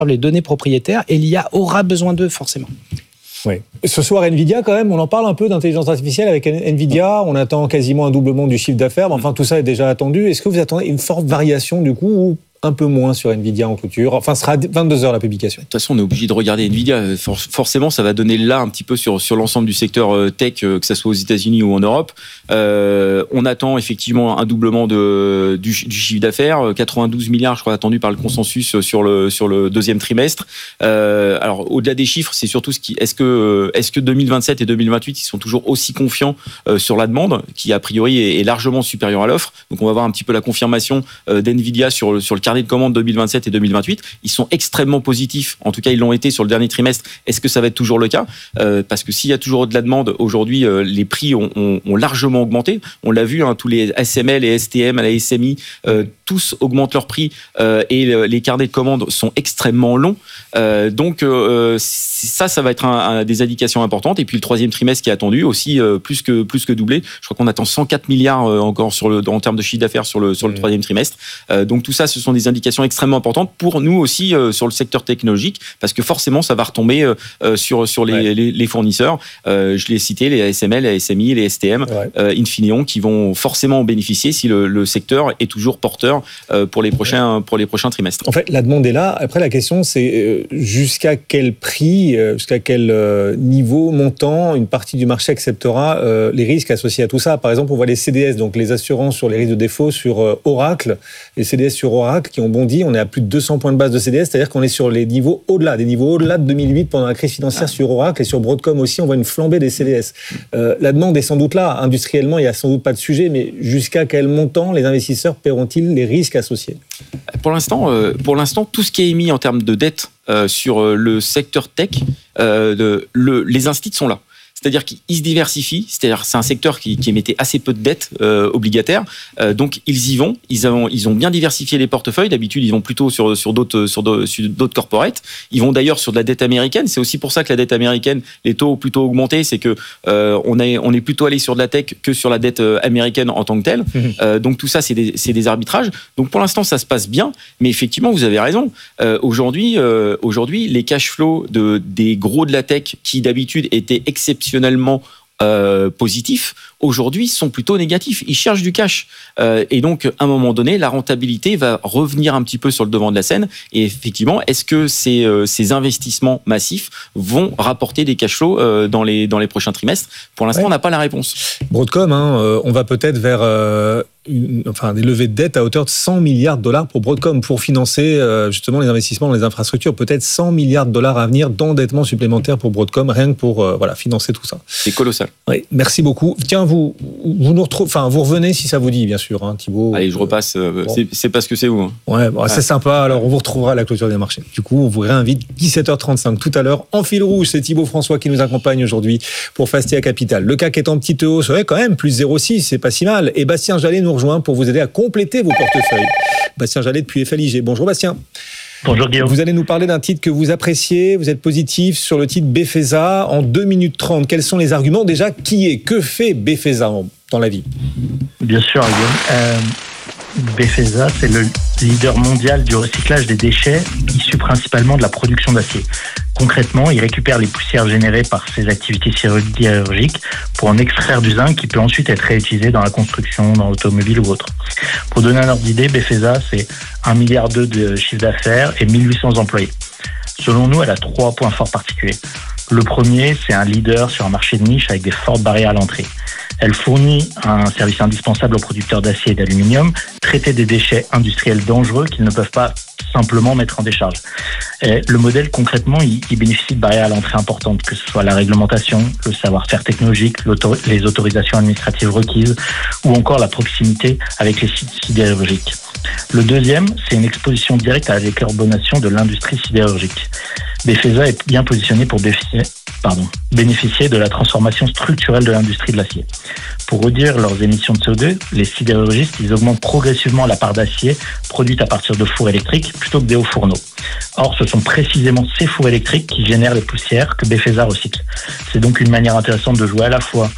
les données propriétaires et l'IA aura besoin d'eux forcément. Oui. Ce soir, Nvidia, quand même, on en parle un peu d'intelligence artificielle avec Nvidia. On attend quasiment un doublement du chiffre d'affaires. Mais enfin, tout ça est déjà attendu. Est-ce que vous attendez une forte variation, du coup, ou un peu moins sur Nvidia en clôture? Enfin, ce sera 22h la publication. De toute façon, on est obligé de regarder Nvidia. Forcément, ça va donner là un petit peu sur l'ensemble du secteur tech, que ça soit aux États-Unis ou en Europe. On attend effectivement un doublement du chiffre d'affaires, 92 milliards, je crois, attendu par le consensus sur le deuxième trimestre. Alors, au-delà des chiffres, c'est surtout est-ce que 2027 et 2028, ils sont toujours aussi confiants sur la demande, qui a priori est largement supérieure à l'offre. Donc, on va voir un petit peu la confirmation d'Nvidia sur le carnet de commandes 2027 et 2028. Ils sont extrêmement positifs. En tout cas, ils l'ont été sur le dernier trimestre. Est-ce que ça va être toujours le cas? Parce que s'il y a toujours de la demande, aujourd'hui, les prix ont largement augmenté. On l'a vu, tous les SML et STM à la SMI, tous augmentent leurs prix et les carnets de commandes sont extrêmement longs. Donc, ça va être des indications importantes. Et puis, le troisième trimestre qui est attendu aussi, plus que doublé. Je crois qu'on attend 104 milliards encore en termes de chiffre d'affaires sur le troisième trimestre. Donc, tout ça, ce sont des indications extrêmement importantes pour nous aussi sur le secteur technologique, parce que forcément, ça va retomber sur les fournisseurs. Je l'ai cité, les ASML, les SMI, les STM, Infineon, qui vont forcément en bénéficier si le secteur est toujours porteur pour les prochains trimestres. En fait, la demande est là. Après, la question, c'est jusqu'à quel prix, jusqu'à quel niveau, montant, une partie du marché acceptera les risques associés à tout ça. Par exemple, on voit les CDS, donc les assurances sur les risques de défaut sur Oracle, les CDS sur Oracle qui ont bondi. On est à plus de 200 points de base de CDS, c'est-à-dire qu'on est sur les niveaux au-delà, des niveaux au-delà de 2008 pendant la crise financière sur Oracle, et sur Broadcom aussi, on voit une flambée des CDS. La demande est sans doute là. Industriellement, il n'y a sans doute pas de sujet, mais jusqu'à quel montant les investisseurs paieront-ils les risques associés? Pour l'instant, tout ce qui est émis en termes de dette sur le secteur tech, les instituts sont là. C'est-à-dire qu'ils se diversifient, c'est-à-dire c'est un secteur qui émettait assez peu de dettes obligataires, donc ils y vont, ils ont bien diversifié les portefeuilles. D'habitude, ils vont plutôt sur d'autres corporates. Ils vont d'ailleurs sur de la dette américaine. C'est aussi pour ça que la dette américaine, les taux ont plutôt augmenté, c'est que on est plutôt allé sur de la tech que sur la dette américaine en tant que telle. Donc tout ça, c'est des arbitrages. Donc pour l'instant, ça se passe bien, mais effectivement, vous avez raison. Aujourd'hui, les cash flows des gros de la tech qui d'habitude étaient exceptionnellement positifs, aujourd'hui sont plutôt négatifs. Ils cherchent du cash. Et donc, à un moment donné, la rentabilité va revenir un petit peu sur le devant de la scène. Et effectivement, est-ce que ces investissements massifs vont rapporter des cash flows dans les prochains trimestres? Pour l'instant, on n'a pas la réponse. Broadcom, on va peut-être vers des levées de dette à hauteur de 100 milliards de dollars pour Broadcom, pour financer justement les investissements dans les infrastructures. Peut-être 100 milliards de dollars à venir d'endettement supplémentaire pour Broadcom, rien que pour financer tout ça. C'est colossal. Oui, merci beaucoup. Tiens, vous revenez si ça vous dit, bien sûr, Thibaut. Allez, je repasse. C'est parce que c'est vous. C'est sympa. Alors, on vous retrouvera à la clôture des marchés. Du coup, on vous réinvite 17h35 tout à l'heure en fil rouge. C'est Thibaut François qui nous accompagne aujourd'hui pour Fastia Capital. Le CAC est en petite hausse, quand même, plus 0,6, c'est pas si mal. Et Bastien Jallet nous rejoint pour vous aider à compléter vos portefeuilles. Bastien Jallet depuis FLIG. Bonjour Bastien. Bonjour Guillaume. Vous allez nous parler d'un titre que vous appréciez, vous êtes positif sur le titre Befesa en 2 minutes 30. Quels sont les arguments? Déjà, que fait Befesa dans la vie? Bien sûr Guillaume. Befesa, c'est le leader mondial du recyclage des déchets issus principalement de la production d'acier. Concrètement, il récupère les poussières générées par ses activités sidérurgiques pour en extraire du zinc qui peut ensuite être réutilisé dans la construction, dans l'automobile ou autre. Pour donner un ordre d'idée, Befesa, c'est 1,2 milliard de chiffre d'affaires et 1800 employés. Selon nous, elle a 3 points forts particuliers. Le premier, c'est un leader sur un marché de niche avec des fortes barrières à l'entrée. Elle fournit un service indispensable aux producteurs d'acier et d'aluminium, traiter des déchets industriels dangereux qu'ils ne peuvent pas simplement mettre en décharge. Et le modèle, concrètement, il bénéficie de barrières à l'entrée importantes, que ce soit la réglementation, le savoir-faire technologique, les autorisations administratives requises, ou encore la proximité avec les sites sidérurgiques. Le deuxième, c'est une exposition directe à la décarbonation de l'industrie sidérurgique. Befesa est bien positionné pour bénéficier de la transformation structurelle de l'industrie de l'acier. Pour réduire leurs émissions de CO2, les sidérurgistes, ils augmentent progressivement la part d'acier produite à partir de fours électriques plutôt que des hauts fourneaux. Or, ce sont précisément ces fours électriques qui génèrent les poussières que Befesa recycle. C'est donc une manière intéressante de jouer à la fois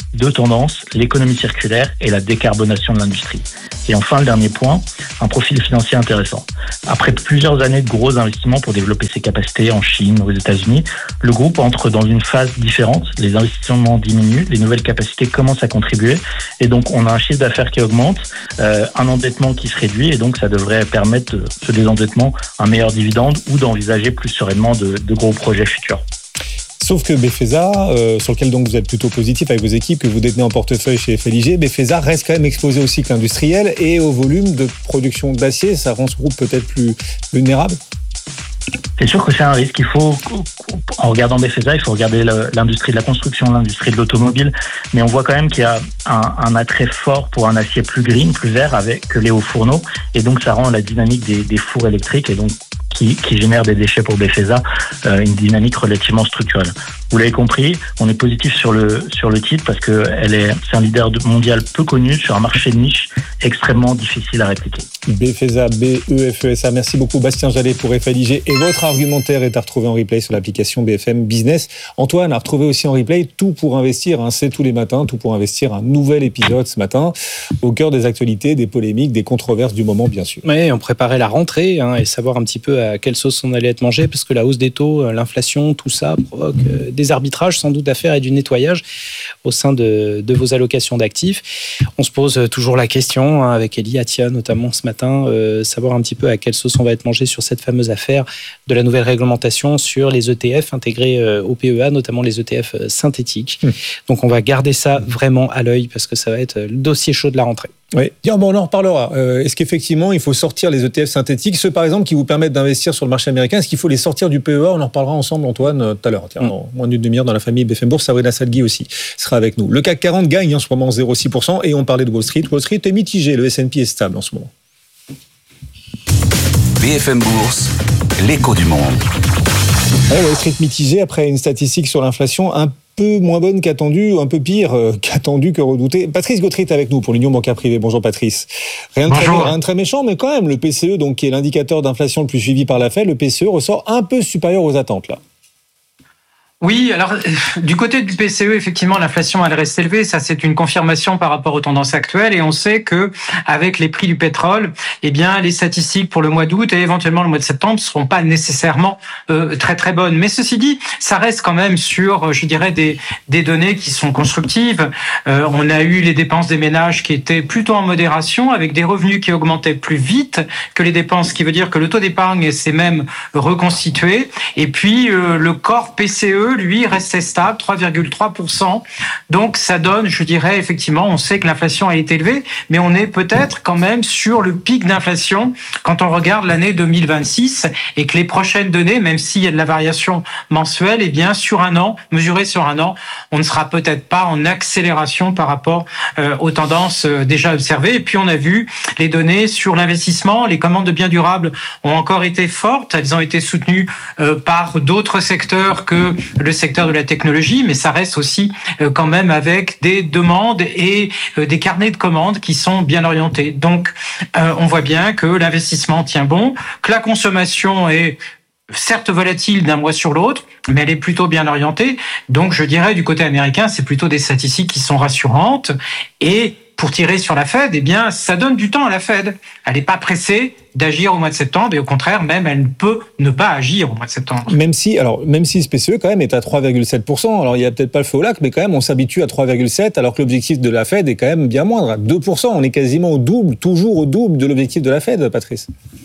deux tendances, l'économie circulaire et la décarbonation de l'industrie. Et enfin, le dernier point, un profil financier intéressant. Après plusieurs années de gros investissements pour développer ses capacités en Chine, aux États-Unis, le groupe entre dans une phase différente. Les investissements diminuent, les nouvelles capacités commencent à contribuer et donc on a un chiffre d'affaires qui augmente, un endettement qui se réduit et donc ça devrait permettre ce désendettement, un meilleur dividende ou d'envisager plus sereinement de gros projets futurs. Sauf que Befesa, sur lequel donc vous êtes plutôt positif avec vos équipes que vous détenez en portefeuille chez FLIG, Befesa reste quand même exposé au cycle industriel et au volume de production d'acier. Ça rend ce groupe peut-être plus vulnérable. C'est sûr que c'est un risque. En regardant Befesa, il faut regarder l'industrie de la construction, l'industrie de l'automobile, mais on voit quand même qu'il y a un attrait fort pour un acier plus green, plus vert que les hauts fourneaux, et donc ça rend la dynamique des fours électriques et donc qui génère des déchets pour Befesa, une dynamique relativement structurelle. Vous l'avez compris, on est positif sur le titre parce que c'est un leader mondial peu connu sur un marché de niche extrêmement difficile à répliquer. Befesa, B-E-F-E-S-A. Merci beaucoup Bastien Jallet pour FLIG. Et votre argumentaire est à retrouver en replay sur l'application BFM Business. Antoine a retrouvé aussi en replay Tout pour investir. C'est tous les matins. Tout pour investir, un nouvel épisode ce matin. Au cœur des actualités, des polémiques, des controverses du moment, bien sûr. Oui, on préparait la rentrée et savoir un petit peu à quelle sauce on allait être mangé parce que la hausse des taux, l'inflation, tout ça provoque des arbitrages sans doute à faire et du nettoyage au sein de vos allocations d'actifs. On se pose toujours la question avec Elie Atia notamment ce matin, savoir un petit peu à quelle sauce on va être mangé sur cette fameuse affaire de la nouvelle réglementation sur les ETF intégrés au PEA, notamment les ETF synthétiques. Donc on va garder ça vraiment à l'œil parce que ça va être le dossier chaud de la rentrée. Oui, on en reparlera. Est-ce qu'effectivement, il faut sortir les ETF synthétiques, ceux par exemple qui vous permettent d'investir sur le marché américain? Est-ce qu'il faut les sortir du PEA? On en reparlera ensemble, Antoine, tout à l'heure. Tiens, dans moins d'une demi-heure dans la famille BFM Bourse, Sabrina Salgui aussi sera avec nous. Le CAC 40 gagne en ce moment 0,6% et on parlait de Wall Street. Wall Street est mitigé, le S&P est stable en ce moment. BFM Bourse, l'écho du monde. Wall Street mitigé après une statistique sur l'inflation un peu moins bonne qu'attendue, un peu pire qu'attendu, que redouté. Patrice Gautry est avec nous pour l'Union bancaire privée. Bonjour Patrice. Rien de très méchant, mais quand même, le PCE, donc, qui est l'indicateur d'inflation le plus suivi par la Fed, le PCE ressort un peu supérieur aux attentes là. Oui, alors du côté du PCE, effectivement, l'inflation elle reste élevée. Ça, c'est une confirmation par rapport aux tendances actuelles. Et on sait que avec les prix du pétrole, eh bien, les statistiques pour le mois d'août et éventuellement le mois de septembre ne seront pas nécessairement très très bonnes. Mais ceci dit, ça reste quand même sur, je dirais, des données qui sont constructives. On a eu les dépenses des ménages qui étaient plutôt en modération, avec des revenus qui augmentaient plus vite que les dépenses, ce qui veut dire que le taux d'épargne s'est même reconstitué. Et puis le corps PCE lui, restait stable, 3,3%. Donc, ça donne, je dirais, effectivement, on sait que l'inflation a été élevée, mais on est peut-être quand même sur le pic d'inflation quand on regarde l'année 2026 et que les prochaines données, même s'il y a de la variation mensuelle, eh bien, sur un an, mesuré sur un an, on ne sera peut-être pas en accélération par rapport aux tendances déjà observées. Et puis, on a vu les données sur l'investissement. Les commandes de biens durables ont encore été fortes. Elles ont été soutenues par d'autres secteurs que le secteur de la technologie, mais ça reste aussi quand même avec des demandes et des carnets de commandes qui sont bien orientés. Donc, on voit bien que l'investissement tient bon, que la consommation est certes volatile d'un mois sur l'autre, mais elle est plutôt bien orientée. Donc, je dirais, du côté américain, c'est plutôt des statistiques qui sont rassurantes. Et pour tirer sur la Fed, eh bien, ça donne du temps à la Fed. Elle n'est pas pressée d'agir au mois de septembre et au contraire, même, elle peut ne pas agir au mois de septembre. Même si ce PCE, quand même, est à 3,7%. Alors, il n'y a peut-être pas le feu au lac, mais quand même, on s'habitue à 3,7%, alors que l'objectif de la Fed est quand même bien moindre, à 2%. On est quasiment au double, toujours au double de l'objectif de la Fed, Patrice.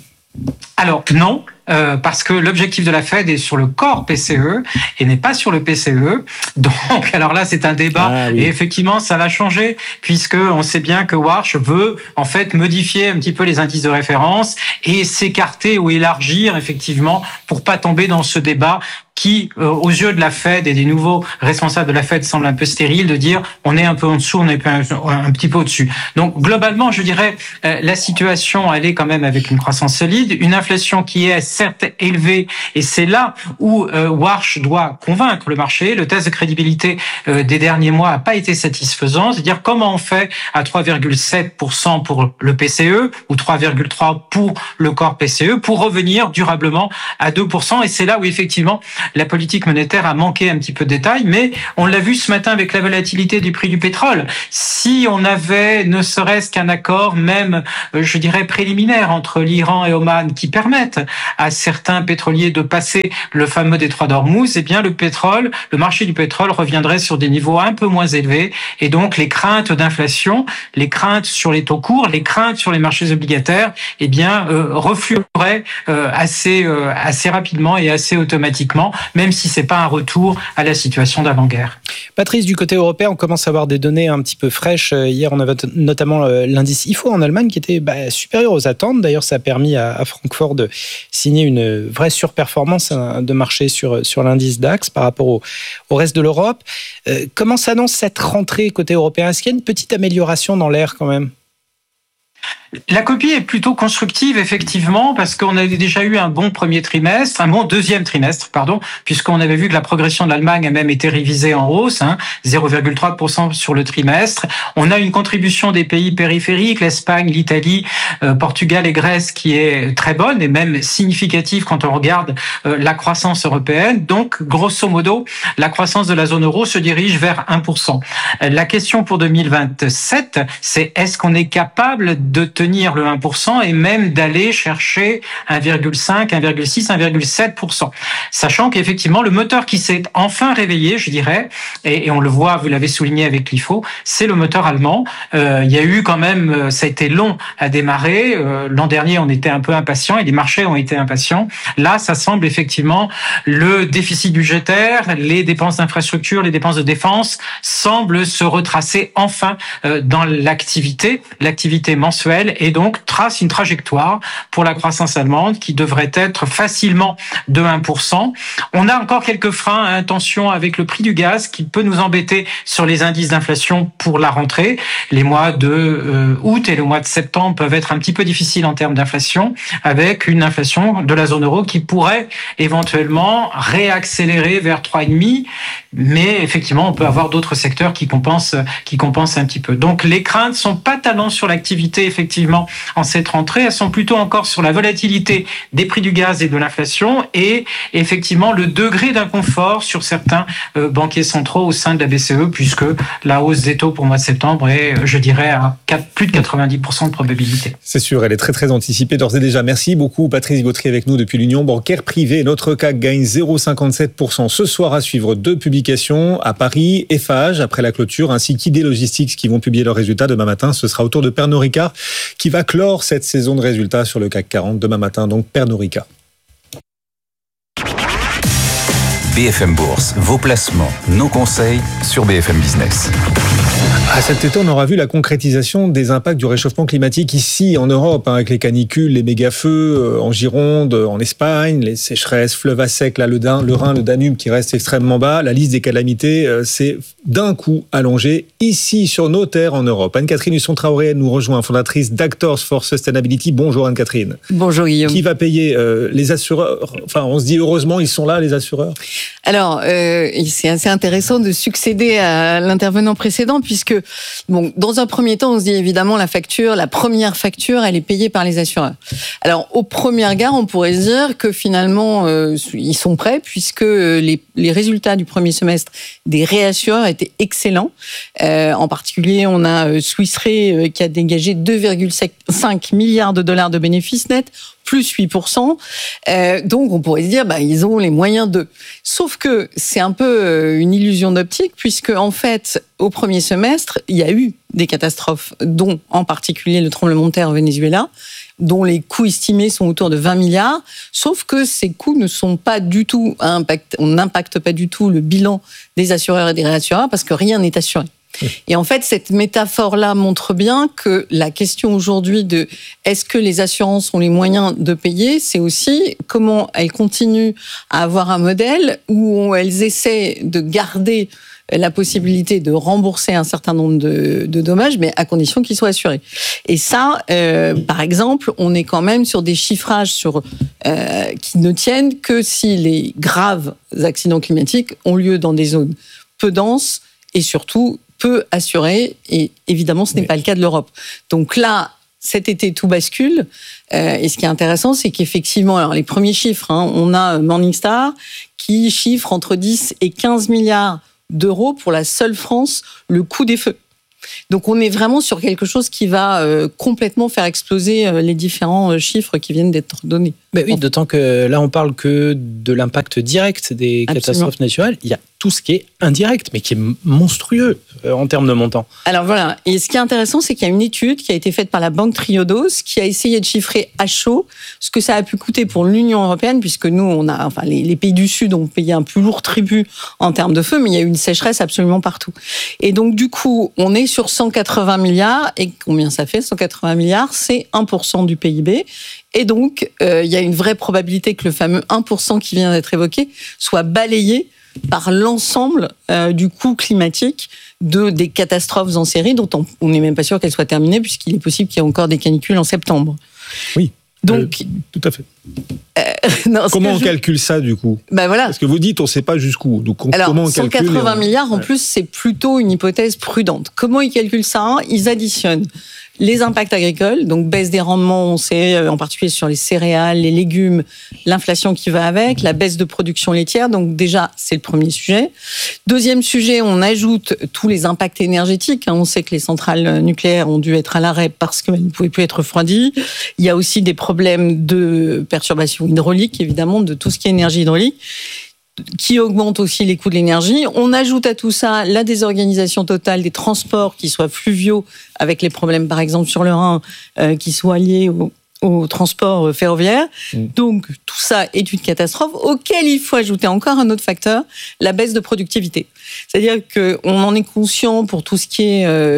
Alors, non. Parce que l'objectif de la Fed est sur le corps PCE et n'est pas sur le PCE. Donc, alors là, c'est un débat et effectivement, ça va changer puisque on sait bien que Warsh veut en fait modifier un petit peu les indices de référence et s'écarter ou élargir effectivement pour pas tomber dans ce débat qui, aux yeux de la Fed et des nouveaux responsables de la Fed, semble un peu stérile de dire on est un peu en dessous, on est un petit peu au-dessus. Donc, globalement, je dirais, la situation, elle est quand même avec une croissance solide, une inflation qui est certes élevé, et c'est là où Warsh doit convaincre le marché. Le test de crédibilité des derniers mois n'a pas été satisfaisant. C'est-à-dire comment on fait à 3,7% pour le PCE ou 3,3% pour le corps PCE pour revenir durablement à 2%. Et c'est là où effectivement la politique monétaire a manqué un petit peu de détails. Mais on l'a vu ce matin avec la volatilité du prix du pétrole. Si on avait ne serait-ce qu'un accord, même je dirais préliminaire, entre l'Iran et Oman qui permettent à certains pétroliers de passer le fameux détroit d'Ormuz, eh bien le marché du pétrole reviendrait sur des niveaux un peu moins élevés. Et donc les craintes d'inflation, les craintes sur les taux courts, les craintes sur les marchés obligataires, eh bien reflueraient assez rapidement et assez automatiquement, même si c'est pas un retour à la situation d'avant-guerre. Patrice, du côté européen, on commence à avoir des données un petit peu fraîches. Hier, on avait notamment l'indice IFO en Allemagne qui était supérieur aux attentes. D'ailleurs, ça a permis à Francfort de signer une vraie surperformance de marché sur l'indice DAX par rapport au reste de l'Europe. Comment s'annonce cette rentrée côté européen? Est-ce qu'il y a une petite amélioration dans l'air quand même? La copie est plutôt constructive, effectivement, parce qu'on avait déjà eu un bon deuxième trimestre, puisqu'on avait vu que la progression de l'Allemagne a même été révisée en hausse, 0,3% sur le trimestre. On a une contribution des pays périphériques, l'Espagne, l'Italie, Portugal et Grèce, qui est très bonne et même significative quand on regarde la croissance européenne. Donc, grosso modo, la croissance de la zone euro se dirige vers 1%. La question pour 2027, c'est est-ce qu'on est capable de tenir le 1% et même d'aller chercher 1,5, 1,6, 1,7%. Sachant qu'effectivement, le moteur qui s'est enfin réveillé, je dirais, et on le voit, vous l'avez souligné avec l'IFO, c'est le moteur allemand. Il y a eu quand même, ça a été long à démarrer. L'an dernier, on était un peu impatients et les marchés ont été impatients. Là, ça semble effectivement le déficit budgétaire, les dépenses d'infrastructure, les dépenses de défense semblent se retracer enfin dans l'activité mensuelle et donc trace une trajectoire pour la croissance allemande qui devrait être facilement de 1%. On a encore quelques freins à intention avec le prix du gaz qui peut nous embêter sur les indices d'inflation pour la rentrée. Les mois de août et le mois de septembre peuvent être un petit peu difficiles en termes d'inflation avec une inflation de la zone euro qui pourrait éventuellement réaccélérer vers 3,5%. Mais effectivement, on peut avoir d'autres secteurs qui compensent un petit peu. Donc les craintes sont pas tellement sur l'activité effectivement en cette rentrée, elles sont plutôt encore sur la volatilité des prix du gaz et de l'inflation et effectivement le degré d'inconfort sur certains banquiers centraux au sein de la BCE puisque la hausse des taux pour le mois de septembre est, je dirais, à plus de 90% de probabilité. C'est sûr, elle est très très anticipée d'ores et déjà. Merci beaucoup Patrice Gautry avec nous depuis l'Union bancaire privée. Notre CAC gagne 0,57%. Ce soir à suivre 2 publications à Paris, Eiffage après la clôture ainsi qu'ID Logistics qui vont publier leurs résultats demain matin. Ce sera au tour de Pernod Ricard qui va clore cette saison de résultats sur le CAC 40 demain matin, donc Pernod Ricard. BFM Bourse, vos placements, nos conseils sur BFM Business. Cet été, on aura vu la concrétisation des impacts du réchauffement climatique ici en Europe, avec les canicules, les méga-feux en Gironde, en Espagne, les sécheresses, fleuves à sec, là, le Rhin, le Danube qui reste extrêmement bas. La liste des calamités s'est d'un coup allongée ici sur nos terres en Europe. Anne-Catherine Husson-Traoré nous rejoint, fondatrice d'Actors for Sustainability. Bonjour Anne-Catherine. Bonjour Guillaume. Qui va payer les assureurs? Enfin, on se dit heureusement ils sont là, les assureurs. Alors, c'est assez intéressant de succéder à l'intervenant précédent puisque, bon, dans un premier temps, on se dit évidemment la première facture, elle est payée par les assureurs. Alors, au premier regard, on pourrait se dire que finalement, ils sont prêts puisque les résultats du premier semestre des réassureurs étaient excellents. En particulier, on a Swiss Re qui a dégagé 2,5 milliards de dollars de bénéfices nets, plus 8%. Donc, on pourrait se dire, ils ont les moyens de. Sauf que c'est un peu une illusion d'optique, puisque, en fait, au premier semestre, il y a eu des catastrophes, dont, en particulier, le tremblement de terre au Venezuela, dont les coûts estimés sont autour de 20 milliards. Sauf que ces coûts ne sont pas du tout on n'impacte pas du tout le bilan des assureurs et des réassureurs, parce que rien n'est assuré. Et en fait, cette métaphore-là montre bien que la question aujourd'hui de est-ce que les assurances ont les moyens de payer, c'est aussi comment elles continuent à avoir un modèle où elles essaient de garder la possibilité de rembourser un certain nombre de dommages, mais à condition qu'ils soient assurés. Et ça, par exemple, on est quand même sur des chiffrages qui ne tiennent que si les graves accidents climatiques ont lieu dans des zones peu denses et surtout peu assurées. Et évidemment, ce n'est pas le cas de l'Europe. Donc là, cet été, tout bascule. Et ce qui est intéressant, c'est qu'effectivement, alors les premiers chiffres, on a Morningstar qui chiffre entre 10 et 15 milliards d'euros pour la seule France, le coût des feux. Donc on est vraiment sur quelque chose qui va complètement faire exploser les différents chiffres qui viennent d'être donnés. Ben oui, d'autant que là on parle que de l'impact direct des catastrophes naturelles. Il y a tout ce qui est indirect, mais qui est monstrueux en termes de montant. Alors voilà, et ce qui est intéressant, c'est qu'il y a une étude qui a été faite par la Banque Triodos, qui a essayé de chiffrer à chaud ce que ça a pu coûter pour l'Union européenne, puisque nous, les pays du Sud ont payé un plus lourd tribut en termes de feu, mais il y a eu une sécheresse absolument partout. Et donc du coup, on est sur 180 milliards, et combien ça fait 180 milliards, c'est 1% du PIB. Et donc, il y a une vraie probabilité que le fameux 1% qui vient d'être évoqué soit balayé par l'ensemble du coût climatique des catastrophes en série, dont on n'est même pas sûr qu'elles soient terminées, puisqu'il est possible qu'il y ait encore des canicules en septembre. Oui, donc, tout à fait. Comment on calcule ça, du coup ? Voilà. Parce que vous dites, on ne sait pas jusqu'où. Donc, alors, comment on calcule 180 milliards, en plus, c'est plutôt une hypothèse prudente. Comment ils calculent ça ? Ils additionnent les impacts agricoles, donc baisse des rendements, on sait, en particulier sur les céréales, les légumes, l'inflation qui va avec, la baisse de production laitière, donc déjà, c'est le premier sujet. Deuxième sujet, on ajoute tous les impacts énergétiques. On sait que les centrales nucléaires ont dû être à l'arrêt parce qu'elles ne pouvaient plus être refroidies. Il y a aussi des problèmes de perturbations hydrauliques, évidemment, de tout ce qui est énergie hydraulique, qui augmente aussi les coûts de l'énergie. On ajoute à tout ça la désorganisation totale des transports, qui soient fluviaux, avec les problèmes, par exemple, sur le Rhin, qui soient liés au transport ferroviaire. Donc, tout ça est une catastrophe, auquel il faut ajouter encore un autre facteur, la baisse de productivité. C'est-à-dire qu'on en est conscient pour tout ce qui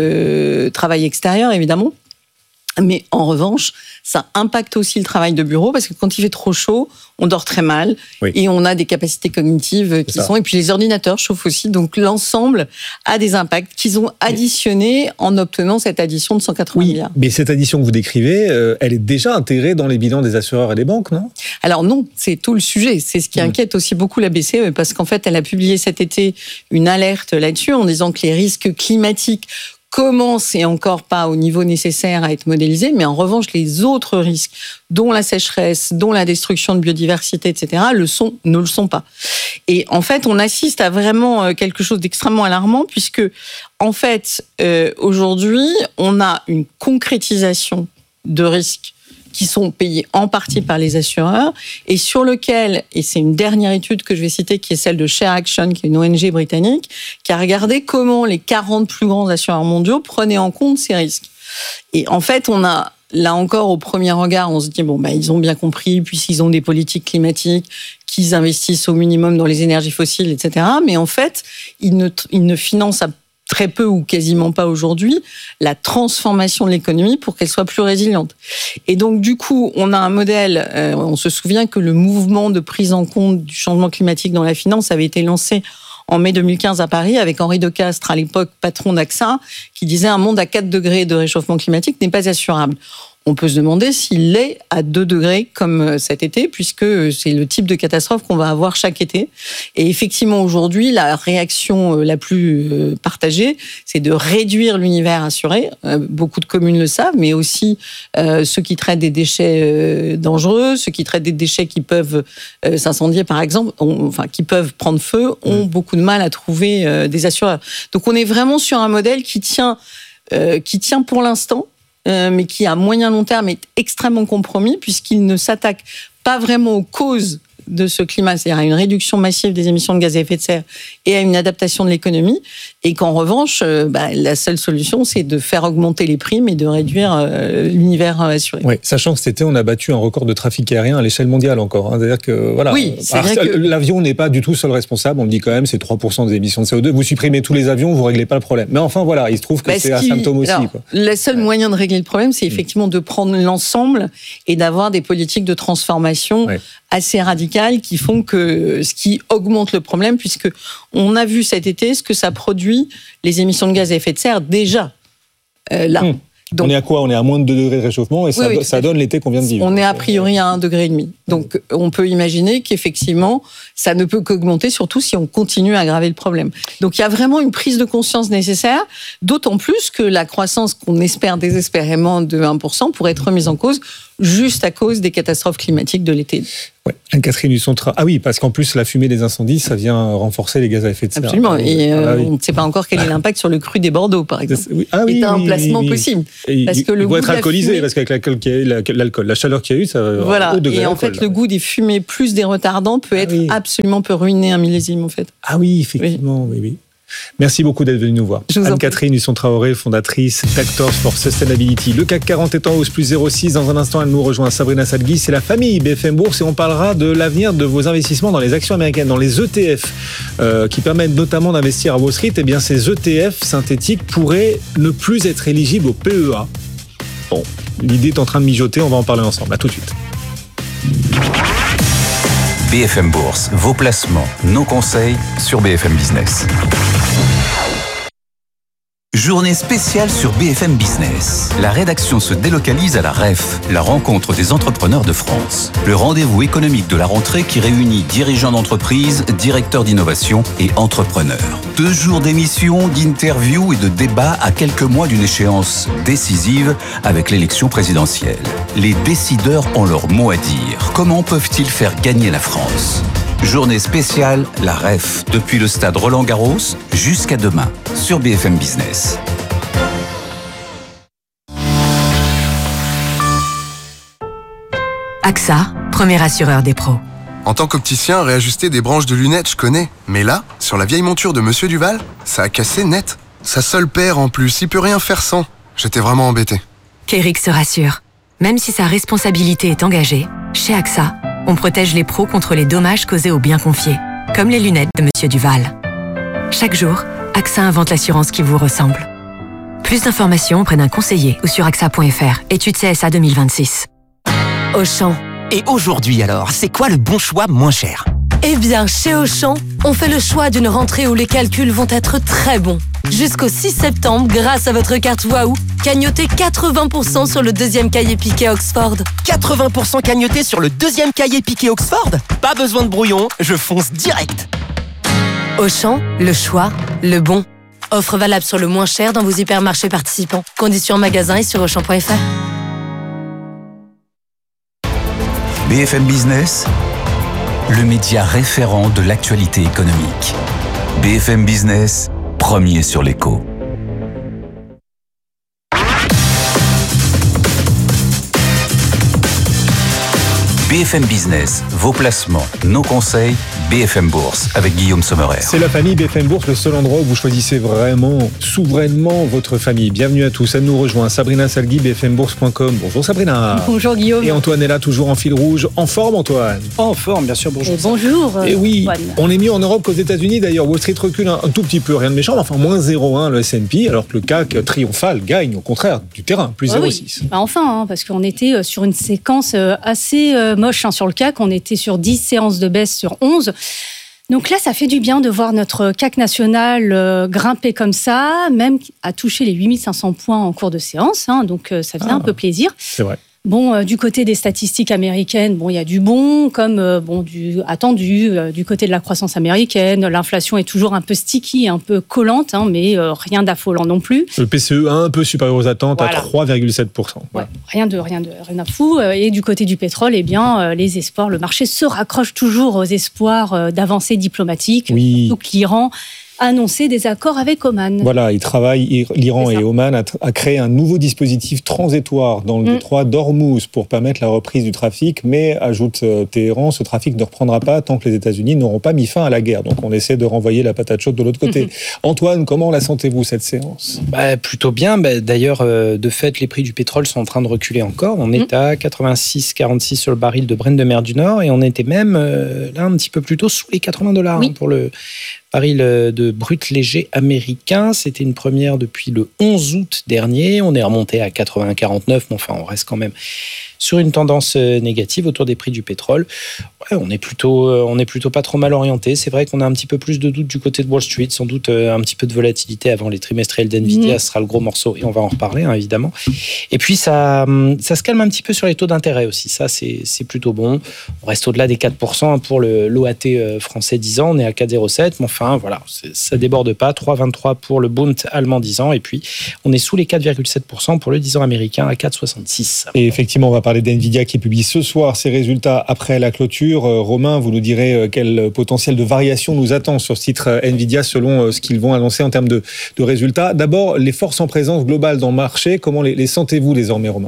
est travail extérieur, évidemment. Mais en revanche, ça impacte aussi le travail de bureau, parce que quand il fait trop chaud, on dort très mal, et on a des capacités cognitives qui sont... Et puis les ordinateurs chauffent aussi, donc l'ensemble a des impacts qu'ils ont additionnés en obtenant cette addition de 180 milliards. Mais cette addition que vous décrivez, elle est déjà intégrée dans les bilans des assureurs et des banques, non ? Alors non, c'est tout le sujet. C'est ce qui inquiète aussi beaucoup la BCE, parce qu'en fait, elle a publié cet été une alerte là-dessus, en disant que les risques climatiques commence et encore pas au niveau nécessaire à être modélisé, mais en revanche, les autres risques, dont la sécheresse, dont la destruction de biodiversité, etc., ne le sont pas. Et en fait, on assiste à vraiment quelque chose d'extrêmement alarmant, puisque, en fait, aujourd'hui, on a une concrétisation de risques qui sont payés en partie par les assureurs, et sur lequel, et c'est une dernière étude que je vais citer, qui est celle de Share Action, qui est une ONG britannique, qui a regardé comment les 40 plus grands assureurs mondiaux prenaient en compte ces risques. Et en fait, on a, là encore, au premier regard, on se dit, ils ont bien compris, puisqu'ils ont des politiques climatiques, qu'ils investissent au minimum dans les énergies fossiles, etc. Mais en fait, ils ne financent très peu ou quasiment pas aujourd'hui, la transformation de l'économie pour qu'elle soit plus résiliente. Et donc, du coup, on a un modèle, on se souvient que le mouvement de prise en compte du changement climatique dans la finance avait été lancé en mai 2015 à Paris, avec Henri Decastre, à l'époque patron d'AXA, qui disait un monde à 4 degrés de réchauffement climatique n'est pas assurable. On peut se demander s'il l'est à 2 degrés comme cet été, puisque c'est le type de catastrophe qu'on va avoir chaque été. Et effectivement, aujourd'hui, la réaction la plus partagée, c'est de réduire l'univers assuré. Beaucoup de communes le savent, mais aussi ceux qui traitent des déchets dangereux, ceux qui traitent des déchets qui peuvent s'incendier, par exemple, qui peuvent prendre feu, ont beaucoup de mal à trouver des assureurs. Donc on est vraiment sur un modèle qui tient pour l'instant, mais qui, à moyen long terme, est extrêmement compromis, puisqu'il ne s'attaque pas vraiment aux causes de ce climat, c'est-à-dire à une réduction massive des émissions de gaz à effet de serre et à une adaptation de l'économie, et qu'en revanche, la seule solution, c'est de faire augmenter les primes et de réduire l'univers assuré. Oui, sachant que cet été, on a battu un record de trafic aérien à l'échelle mondiale encore. C'est-à-dire que, voilà. Oui, c'est vrai que l'avion n'est pas du tout seul responsable. On le dit quand même, c'est 3% des émissions de CO2. Vous supprimez tous les avions, vous réglez pas le problème. Mais enfin, voilà, il se trouve que c'est un symptôme aussi. Alors, quoi. Le seul moyen de régler le problème, c'est effectivement de prendre l'ensemble et d'avoir des politiques de transformation assez radicales qui font que ce qui augmente le problème, puisque on a vu cet été ce que ça produit, les émissions de gaz à effet de serre déjà là. Donc, on est à quoi ? On est à moins de 2 degrés de réchauffement et ça donne l'été qu'on vient de vivre. On est a priori à 1,5 degré. Donc on peut imaginer qu'effectivement, ça ne peut qu'augmenter, surtout si on continue à aggraver le problème. Donc il y a vraiment une prise de conscience nécessaire, d'autant plus que la croissance qu'on espère désespérément de 1% pourrait être remise en cause juste à cause des catastrophes climatiques de l'été. Ouais. Anne-Catherine Husson-Traoré. Ah oui, parce qu'en plus, la fumée des incendies, ça vient renforcer les gaz à effet de serre. Absolument. Et on ne sait pas encore quel est l'impact sur le cru des Bordeaux, par exemple. C'est un emplacement possible. Parce que il doit être alcoolisé, parce qu'avec l'alcool, la chaleur qu'il y a eu, ça va voilà. haut degré. Et en fait, le goût des fumées plus des retardants peut absolument peut ruiner un millésime, en fait. Ah oui, effectivement, oui. Merci beaucoup d'être venu nous voir. Anne-Catherine Husson-Traoré, fondatrice d'Actors for Sustainability. Le CAC 40 est en hausse, plus 0,6. Dans un instant, elle nous rejoint. Sabrina Salgui, c'est la famille BFM Bourse et on parlera de l'avenir de vos investissements dans les actions américaines, dans les ETF, qui permettent notamment d'investir à Wall Street. Eh bien, ces ETF synthétiques pourraient ne plus être éligibles au PEA. Bon, l'idée est en train de mijoter, on va en parler ensemble. À tout de suite. BFM Bourse, vos placements, nos conseils sur BFM Business. Journée spéciale sur BFM Business. La rédaction se délocalise à la REF, la rencontre des entrepreneurs de France. Le rendez-vous économique de la rentrée qui réunit dirigeants d'entreprise, directeurs d'innovation et entrepreneurs. 2 jours d'émissions, d'interviews et de débats à quelques mois d'une échéance décisive avec l'élection présidentielle. Les décideurs ont leur mot à dire. Comment peuvent-ils faire gagner la France ? Journée spéciale, la REF, depuis le stade Roland-Garros jusqu'à demain, sur BFM Business. AXA, premier assureur des pros. En tant qu'opticien, réajuster des branches de lunettes, je connais. Mais là, sur la vieille monture de Monsieur Duval, ça a cassé net. Sa seule paire en plus, il peut rien faire sans. J'étais vraiment embêté. Qu'Eric se rassure. Même si sa responsabilité est engagée, chez AXA, on protège les pros contre les dommages causés aux biens confiés, comme les lunettes de Monsieur Duval. Chaque jour, AXA invente l'assurance qui vous ressemble. Plus d'informations auprès d'un conseiller ou sur AXA.fr. Étude CSA 2026. Auchan. Et aujourd'hui alors, c'est quoi le bon choix moins cher ? Eh bien, chez Auchan, on fait le choix d'une rentrée où les calculs vont être très bons. Jusqu'au 6 septembre, grâce à votre carte Waouh, cagnotez 80% sur le 2e cahier piqué Oxford. 80% cagnoté sur le 2e cahier piqué Oxford ? Pas besoin de brouillon, je fonce direct. Auchan, le choix, le bon. Offre valable sur le moins cher dans vos hypermarchés participants. Conditions en magasin et sur Auchan.fr. BFM Business, le média référent de l'actualité économique. BFM Business, premier sur l'écho. BFM Business, vos placements, nos conseils, BFM Bourse, avec Guillaume Sommerer. C'est la famille BFM Bourse, le seul endroit où vous choisissez vraiment, souverainement votre famille. Bienvenue à tous, elle nous rejoint. Sabrina Salgui, bfmbourse.com. Bonjour Sabrina. Bonjour Guillaume. Et Antoine est là, toujours en fil rouge. En forme Antoine ? En forme, bien sûr, bonjour. Et bonjour. Et oui, Antoine. on est mieux en Europe qu'aux États-Unis d'ailleurs. Wall Street recule un tout petit peu, rien de méchant, mais enfin moins 0,1 le S&P, alors que le CAC triomphal gagne au contraire du terrain, plus 0,6. Oui. Bah enfin, parce qu'on était sur une séquence assez moche sur le CAC. On était sur 10 séances de baisse sur 11. Donc là, ça fait du bien de voir notre CAC national grimper comme ça, même à toucher les 8500 points en cours de séance. Donc ça faisait un peu plaisir. C'est vrai. Bon, du côté des statistiques américaines, bon, il y a du bon, comme du attendu. Du côté de la croissance américaine, l'inflation est toujours un peu sticky, un peu collante, mais rien d'affolant non plus. Le PCE un peu supérieur aux attentes, voilà. À 3,7%. Ouais, rien de fou. Et du côté du pétrole, eh bien, les espoirs, le marché se raccroche toujours aux espoirs d'avancées diplomatiques, oui. surtout que l'Iran annoncé des accords avec Oman. Voilà, l'Iran et Oman a créé un nouveau dispositif transitoire dans le détroit d'Ormuz pour permettre la reprise du trafic, mais ajoute Téhéran, ce trafic ne reprendra pas tant que les États-Unis n'auront pas mis fin à la guerre. Donc on essaie de renvoyer la patate chaude de l'autre côté. Antoine, comment la sentez-vous cette séance ? Plutôt bien. D'ailleurs, de fait, les prix du pétrole sont en train de reculer encore. On est à 86,46 sur le baril de Brent de mer du Nord et on était même là un petit peu plus tôt sous les $80 pour le baril de brut léger américain. C'était une première depuis le 11 août dernier. On est remonté à 80,49, mais enfin, on reste quand même sur une tendance négative autour des prix du pétrole. Ouais, on est plutôt pas trop mal orienté. C'est vrai qu'on a un petit peu plus de doutes du côté de Wall Street, sans doute un petit peu de volatilité avant les trimestriels d'NVIDIA, ce sera le gros morceau et on va en reparler évidemment. Et puis ça se calme un petit peu sur les taux d'intérêt aussi. Ça c'est plutôt bon. On reste au-delà des 4% pour l'OAT français 10 ans. On est à 4,07, mais enfin voilà, ça déborde pas. 3,23 pour le Bund allemand 10 ans et puis on est sous les 4,7% pour le 10 ans américain à 4,66. Et effectivement, on va parler d'NVIDIA qui publie ce soir ses résultats après la clôture. Romain, vous nous direz quel potentiel de variation nous attend sur ce titre NVIDIA selon ce qu'ils vont annoncer en termes de résultats. D'abord, les forces en présence globale dans le marché, comment les sentez-vous désormais, Romain ?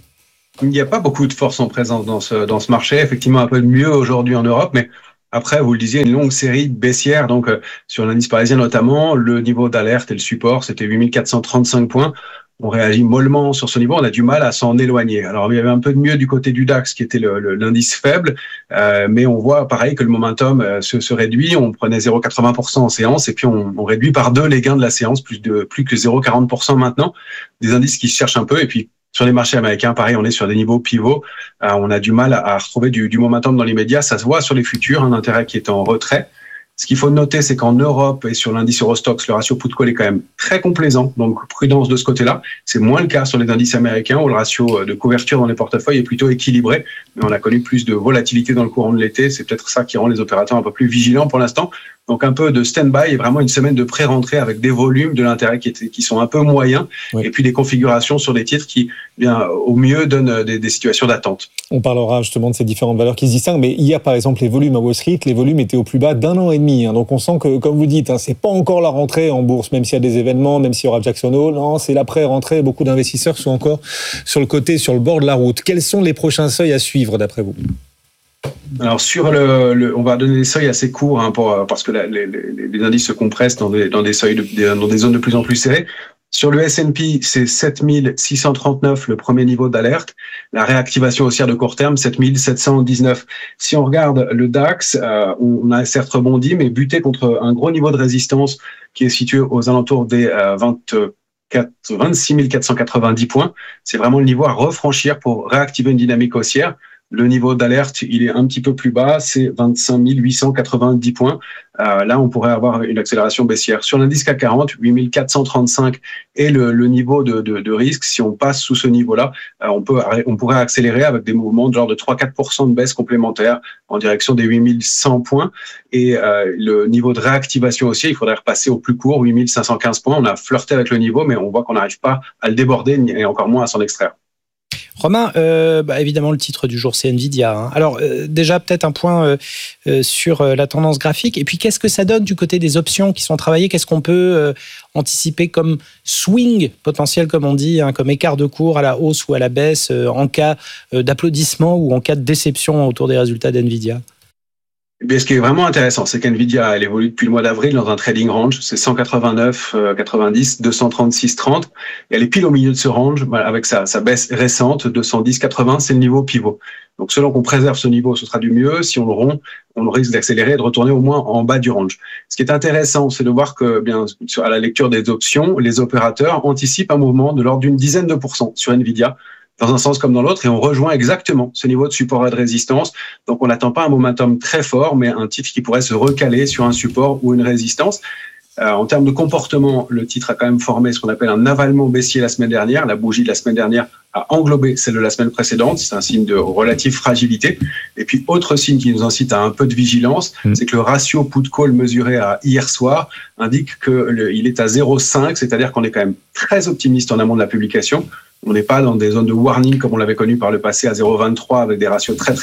Il n'y a pas beaucoup de forces en présence dans ce marché. Effectivement, un peu de mieux aujourd'hui en Europe, mais après, vous le disiez, une longue série baissière. Donc, sur l'indice parisien notamment, le niveau d'alerte et le support, c'était 8435 points. On réagit mollement sur ce niveau, on a du mal à s'en éloigner. Alors, il y avait un peu de mieux du côté du DAX, qui était l'indice faible, mais on voit pareil que le momentum se réduit. On prenait 0,80% en séance, et puis on réduit par 2 les gains de la séance, plus que 0,40% maintenant. Des indices qui se cherchent un peu, et puis sur les marchés américains, pareil, on est sur des niveaux pivots. On a du mal à retrouver du momentum dans l'immédiat. Ça se voit sur les futurs, un intérêt qui est en retrait. Ce qu'il faut noter, c'est qu'en Europe et sur l'indice Eurostoxx, le ratio put-call est quand même très complaisant, donc prudence de ce côté-là. C'est moins le cas sur les indices américains où le ratio de couverture dans les portefeuilles est plutôt équilibré, mais on a connu plus de volatilité dans le courant de l'été. C'est peut-être ça qui rend les opérateurs un peu plus vigilants pour l'instant. Donc un peu de stand-by et vraiment une semaine de pré-rentrée avec des volumes de l'intérêt qui sont un peu moyens, et puis des configurations sur des titres qui, bien, au mieux donnent des situations d'attente. On parlera justement de ces différentes valeurs qui se distinguent, mais hier par exemple les volumes à Wall Street, les volumes étaient au plus bas d'1 an et demi. Donc on sent que, comme vous dites, c'est pas encore la rentrée en bourse, même s'il y a des événements, même s'il y aura Jackson Hole, non, c'est l'après-rentrée. Beaucoup d'investisseurs sont encore sur le côté, sur le bord de la route. Quels sont les prochains seuils à suivre d'après vous ? Alors sur on va donner des seuils assez courts parce que les indices se compressent dans des seuils dans des zones de plus en plus serrées. Sur le S&P, c'est 7639 le premier niveau d'alerte. La réactivation haussière de court terme, 7719. Si on regarde le DAX, on a certes rebondi, mais buté contre un gros niveau de résistance qui est situé aux alentours des 26 490 points. C'est vraiment le niveau à refranchir pour réactiver une dynamique haussière. Le niveau d'alerte, il est un petit peu plus bas, c'est 25 890 points. Là, on pourrait avoir une accélération baissière. Sur l'indice CAC 40, 8 435 est le niveau de risque. Si on passe sous ce niveau-là, on pourrait accélérer avec des mouvements de genre de 3-4% de baisse complémentaire en direction des 8100 points. Et le niveau de réactivation aussi, il faudrait repasser au plus court, 8515 points. On a flirté avec le niveau, mais on voit qu'on n'arrive pas à le déborder et encore moins à s'en extraire. Romain, évidemment, le titre du jour, c'est NVIDIA. Alors, déjà, peut-être un point sur la tendance graphique. Et puis, qu'est-ce que ça donne du côté des options qui sont travaillées ? Qu'est-ce qu'on peut anticiper comme swing potentiel, comme on dit, comme écart de cours à la hausse ou à la baisse en cas d'applaudissement ou en cas de déception autour des résultats d'NVIDIA ? Mais ce qui est vraiment intéressant, c'est qu'NVIDIA, elle évolue depuis le mois d'avril dans un trading range. C'est 189,90, 236,30. Et elle est pile au milieu de ce range, avec sa baisse récente, 210,80. C'est le niveau pivot. Donc, selon qu'on préserve ce niveau, ce sera du mieux. Si on le rompt, on risque d'accélérer et de retourner au moins en bas du range. Ce qui est intéressant, c'est de voir que, bien, à la lecture des options, les opérateurs anticipent un mouvement de l'ordre d'une dizaine de % sur NVIDIA, dans un sens comme dans l'autre, et on rejoint exactement ce niveau de support et de résistance. Donc, on n'attend pas un momentum très fort, mais un titre qui pourrait se recaler sur un support ou une résistance. En termes de comportement, le titre a quand même formé ce qu'on appelle un avalement baissier la semaine dernière. La bougie de la semaine dernière a englobé celle de la semaine précédente. C'est un signe de relative fragilité. Et puis, autre signe qui nous incite à un peu de vigilance, c'est que le ratio put-call mesuré hier soir indique qu'il est à 0,5, c'est-à-dire qu'on est quand même très optimiste en amont de la publication. On n'est pas dans des zones de warning comme on l'avait connu par le passé à 0,23 avec des ratios très très bas.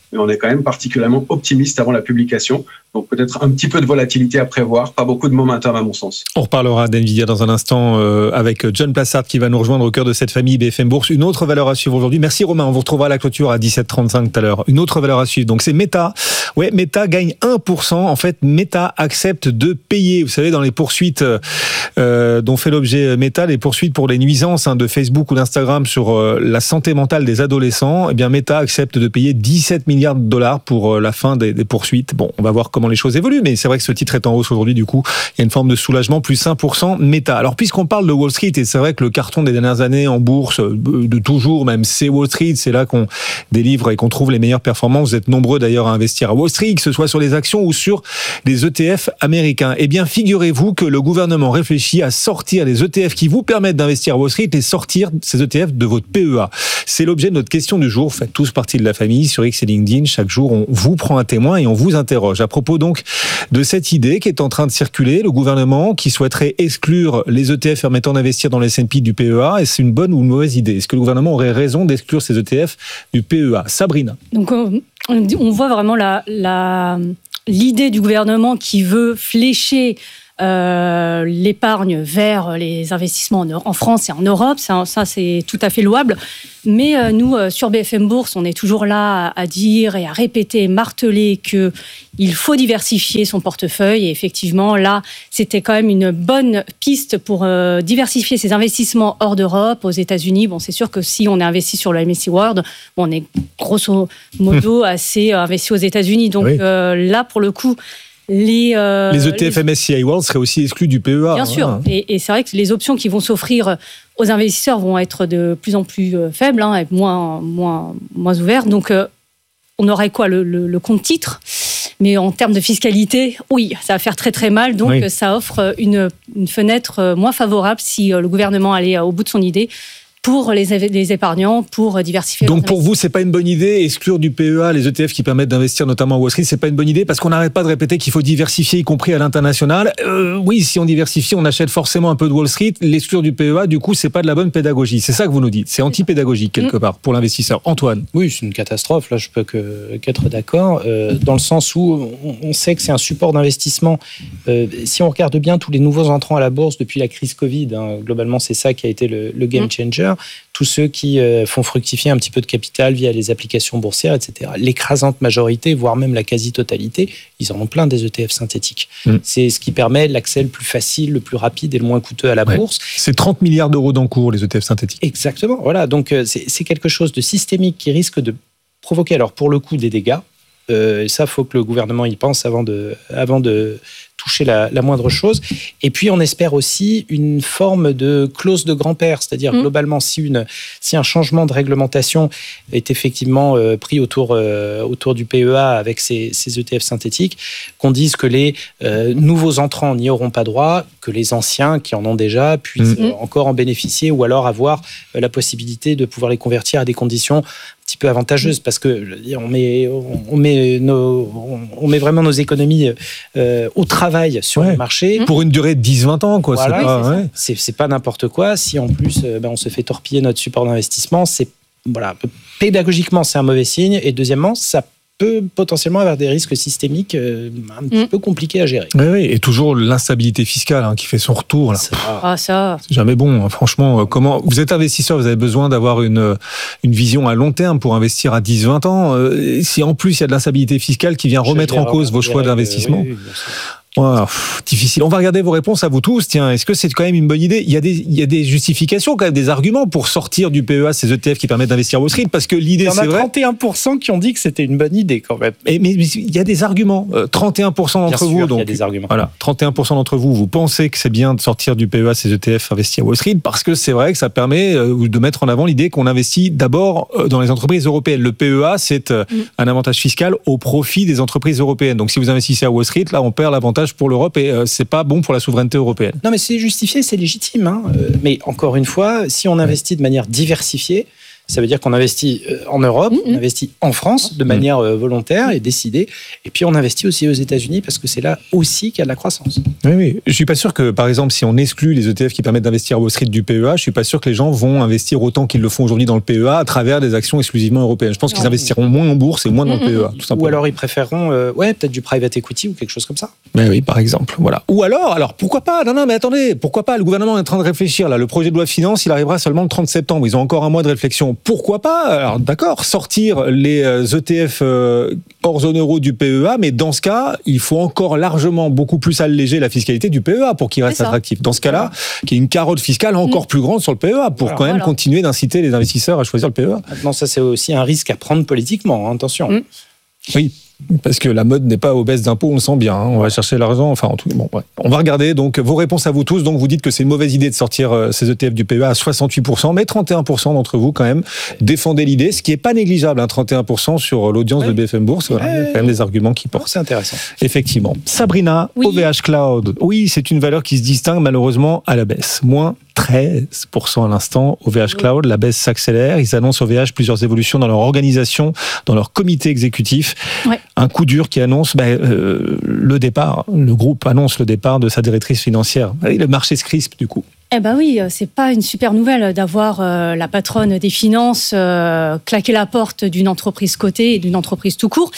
mais on est quand même particulièrement optimiste avant la publication. Donc peut-être un petit peu de volatilité à prévoir, pas beaucoup de momentum à mon sens. On reparlera d'NVIDIA dans un instant avec John Plassard qui va nous rejoindre au cœur de cette famille BFM Bourse. Une autre valeur à suivre aujourd'hui. Merci Romain, on vous retrouvera à la clôture à 17h35 tout à l'heure. Une autre valeur à suivre, donc c'est Meta. Ouais, Meta gagne 1%. En fait, Meta accepte de payer. Vous savez, dans les poursuites dont fait l'objet Meta, les poursuites pour les nuisances de Facebook ou d'Instagram sur la santé mentale des adolescents, eh bien Meta accepte de payer 17 milliards de dollars pour la fin des poursuites. Bon, on va voir comment les choses évoluent, mais c'est vrai que ce titre est en hausse aujourd'hui, du coup, il y a une forme de soulagement, plus 1% Meta. Alors, puisqu'on parle de Wall Street, et c'est vrai que le carton des dernières années en bourse, de toujours, même c'est Wall Street, c'est là qu'on délivre et qu'on trouve les meilleures performances. Vous êtes nombreux d'ailleurs à investir à Wall Street, que ce soit sur les actions ou sur les ETF américains. Eh bien, figurez-vous que le gouvernement réfléchit à sortir les ETF qui vous permettent d'investir à Wall Street et sortir ces ETF de votre PEA. C'est l'objet de notre question du jour. Vous faites tous partie de la famille sur X et LinkedIn. Chaque jour, on vous prend un témoin et on vous interroge. À propos donc de cette idée qui est en train de circuler, le gouvernement qui souhaiterait exclure les ETF permettant d'investir dans les S&P du PEA, est-ce une bonne ou une mauvaise idée? Est-ce que le gouvernement aurait raison d'exclure ces ETF du PEA? Sabrina. Donc on voit vraiment l'idée du gouvernement qui veut flécher l'épargne vers les investissements en France et en Europe, ça c'est tout à fait louable. Mais nous, sur BFM Bourse, on est toujours là à dire et à répéter, marteler qu'il faut diversifier son portefeuille. Et effectivement, là, c'était quand même une bonne piste pour diversifier ses investissements hors d'Europe, aux États-Unis. Bon, c'est sûr que si on est investi sur le MSCI World, on est grosso modo assez investi aux États-Unis. Donc là, pour le coup, les ETF MSCI World seraient aussi exclus du PEA. Bien sûr. Et c'est vrai que les options qui vont s'offrir aux investisseurs vont être de plus en plus faibles, et moins ouvertes. Donc, on aurait quoi, le compte titre? Mais en termes de fiscalité, oui, ça va faire très très mal. Donc, ça offre une fenêtre moins favorable si le gouvernement allait au bout de son idée pour les épargnants, pour diversifier. Donc pour vous, c'est pas une bonne idée, exclure du PEA les ETF qui permettent d'investir notamment à Wall Street, c'est pas une bonne idée parce qu'on n'arrête pas de répéter qu'il faut diversifier, y compris à l'international. Oui, si on diversifie, on achète forcément un peu de Wall Street. L'exclure du PEA, du coup, c'est pas de la bonne pédagogie. C'est ça que vous nous dites. C'est anti-pédagogique quelque part pour l'investisseur. Antoine. Oui, c'est une catastrophe. Là, je peux qu'être d'accord. Dans le sens où on sait que c'est un support d'investissement. Si on regarde bien tous les nouveaux entrants à la bourse depuis la crise Covid, globalement, c'est ça qui a été le game changer. Tous ceux qui font fructifier un petit peu de capital via les applications boursières, etc. L'écrasante majorité, voire même la quasi-totalité, ils en ont plein des ETF synthétiques. C'est ce qui permet l'accès le plus facile, le plus rapide et le moins coûteux à la bourse. C'est 30 milliards d'euros d'encours, les ETF synthétiques. Exactement. Voilà. Donc, c'est quelque chose de systémique qui risque de provoquer, alors pour le coup, des dégâts. Ça, il faut que le gouvernement y pense avant de toucher la moindre chose. Et puis, on espère aussi une forme de clause de grand-père, c'est-à-dire globalement, si un changement de réglementation est effectivement pris autour du PEA avec ces ETF synthétiques, qu'on dise que les nouveaux entrants n'y auront pas droit, que les anciens qui en ont déjà puissent encore en bénéficier ou alors avoir la possibilité de pouvoir les convertir à des conditions un petit peu avantageuse parce que on met vraiment nos économies au travail sur le marché. Pour une durée de 10-20 ans, quoi. Voilà, c'est pas n'importe quoi. Si en plus on se fait torpiller notre support d'investissement, pédagogiquement c'est un mauvais signe. Et deuxièmement, ça peut potentiellement avoir des risques systémiques un petit peu compliqués à gérer. Oui, et toujours l'instabilité fiscale qui fait son retour. Là. Ça. C'est jamais bon, franchement. Comment vous êtes investisseur, vous avez besoin d'avoir une vision à long terme pour investir à 10-20 ans. Si en plus il y a de l'instabilité fiscale qui vient remettre en cause vos choix d'investissement. Difficile. On va regarder vos réponses à vous tous. Tiens, est-ce que c'est quand même une bonne idée? Il y a des justifications, quand même, des arguments pour sortir du PEA ces ETF qui permettent d'investir à Wall Street, parce que l'idée, c'est vrai. Il y en a 31% qui ont dit que c'était une bonne idée, quand même. Mais il y a des arguments. 31% d'entre vous, donc. Il y a des arguments. Voilà. 31% d'entre vous, vous pensez que c'est bien de sortir du PEA ces ETF investis à Wall Street, parce que c'est vrai que ça permet de mettre en avant l'idée qu'on investit d'abord dans les entreprises européennes. Le PEA, c'est un avantage fiscal au profit des entreprises européennes. Donc, si vous investissez à Wall Street, là, on perd l'avantage pour l'Europe et c'est pas bon pour la souveraineté européenne. Non, mais c'est justifié, c'est légitime. Mais encore une fois, si on investit de manière diversifiée, Ça veut dire qu'on investit en Europe, on investit en France de manière volontaire et décidée, et puis on investit aussi aux États-Unis parce que c'est là aussi qu'il y a de la croissance. Oui. Je suis pas sûr que, par exemple, si on exclut les ETF qui permettent d'investir à Wall Street du PEA, je suis pas sûr que les gens vont investir autant qu'ils le font aujourd'hui dans le PEA à travers des actions exclusivement européennes. Je pense qu'ils investiront moins en bourse et moins dans le PEA, tout simplement. Ou alors ils préféreront, peut-être du private equity ou quelque chose comme ça. Ben oui, par exemple, voilà. Ou alors pourquoi pas ? Non, mais attendez, pourquoi pas ? Le gouvernement est en train de réfléchir là. Le projet de loi de finances, il arrivera seulement le 30 septembre. Ils ont encore un mois de réflexion. Pourquoi pas ? Alors d'accord, sortir les ETF hors zone euro du PEA, mais dans ce cas, il faut encore largement beaucoup plus alléger la fiscalité du PEA pour qu'il reste attractif. Dans ce cas-là, qu'il y ait une carotte fiscale encore plus grande sur le PEA pour quand même continuer d'inciter les investisseurs à choisir le PEA. Maintenant, ça c'est aussi un risque à prendre politiquement, hein, attention. Oui. Parce que la mode n'est pas aux baisses d'impôts, on le sent bien. Hein. On va chercher l'argent. Enfin, en tout cas, bon, ouais. On va regarder donc vos réponses à vous tous. Donc, vous dites que c'est une mauvaise idée de sortir ces ETF du PEA à 68%, mais 31% d'entre vous, quand même, défendez l'idée, ce qui n'est pas négligeable, hein, 31% sur l'audience de BFM Bourse. Voilà, il y a quand même des arguments qui portent. C'est intéressant. Effectivement. Sabrina, OVH Cloud. Oui, c'est une valeur qui se distingue malheureusement à la baisse. Moins 13% à l'instant. OVH Cloud, la baisse s'accélère. Ils annoncent OVH plusieurs évolutions dans leur organisation, dans leur comité exécutif. Ouais. Un coup dur qui annonce le départ. Le groupe annonce le départ de sa directrice financière. Le marché se crispe du coup. Eh ben oui, c'est pas une super nouvelle d'avoir la patronne des finances claquer la porte d'une entreprise cotée et d'une entreprise tout court.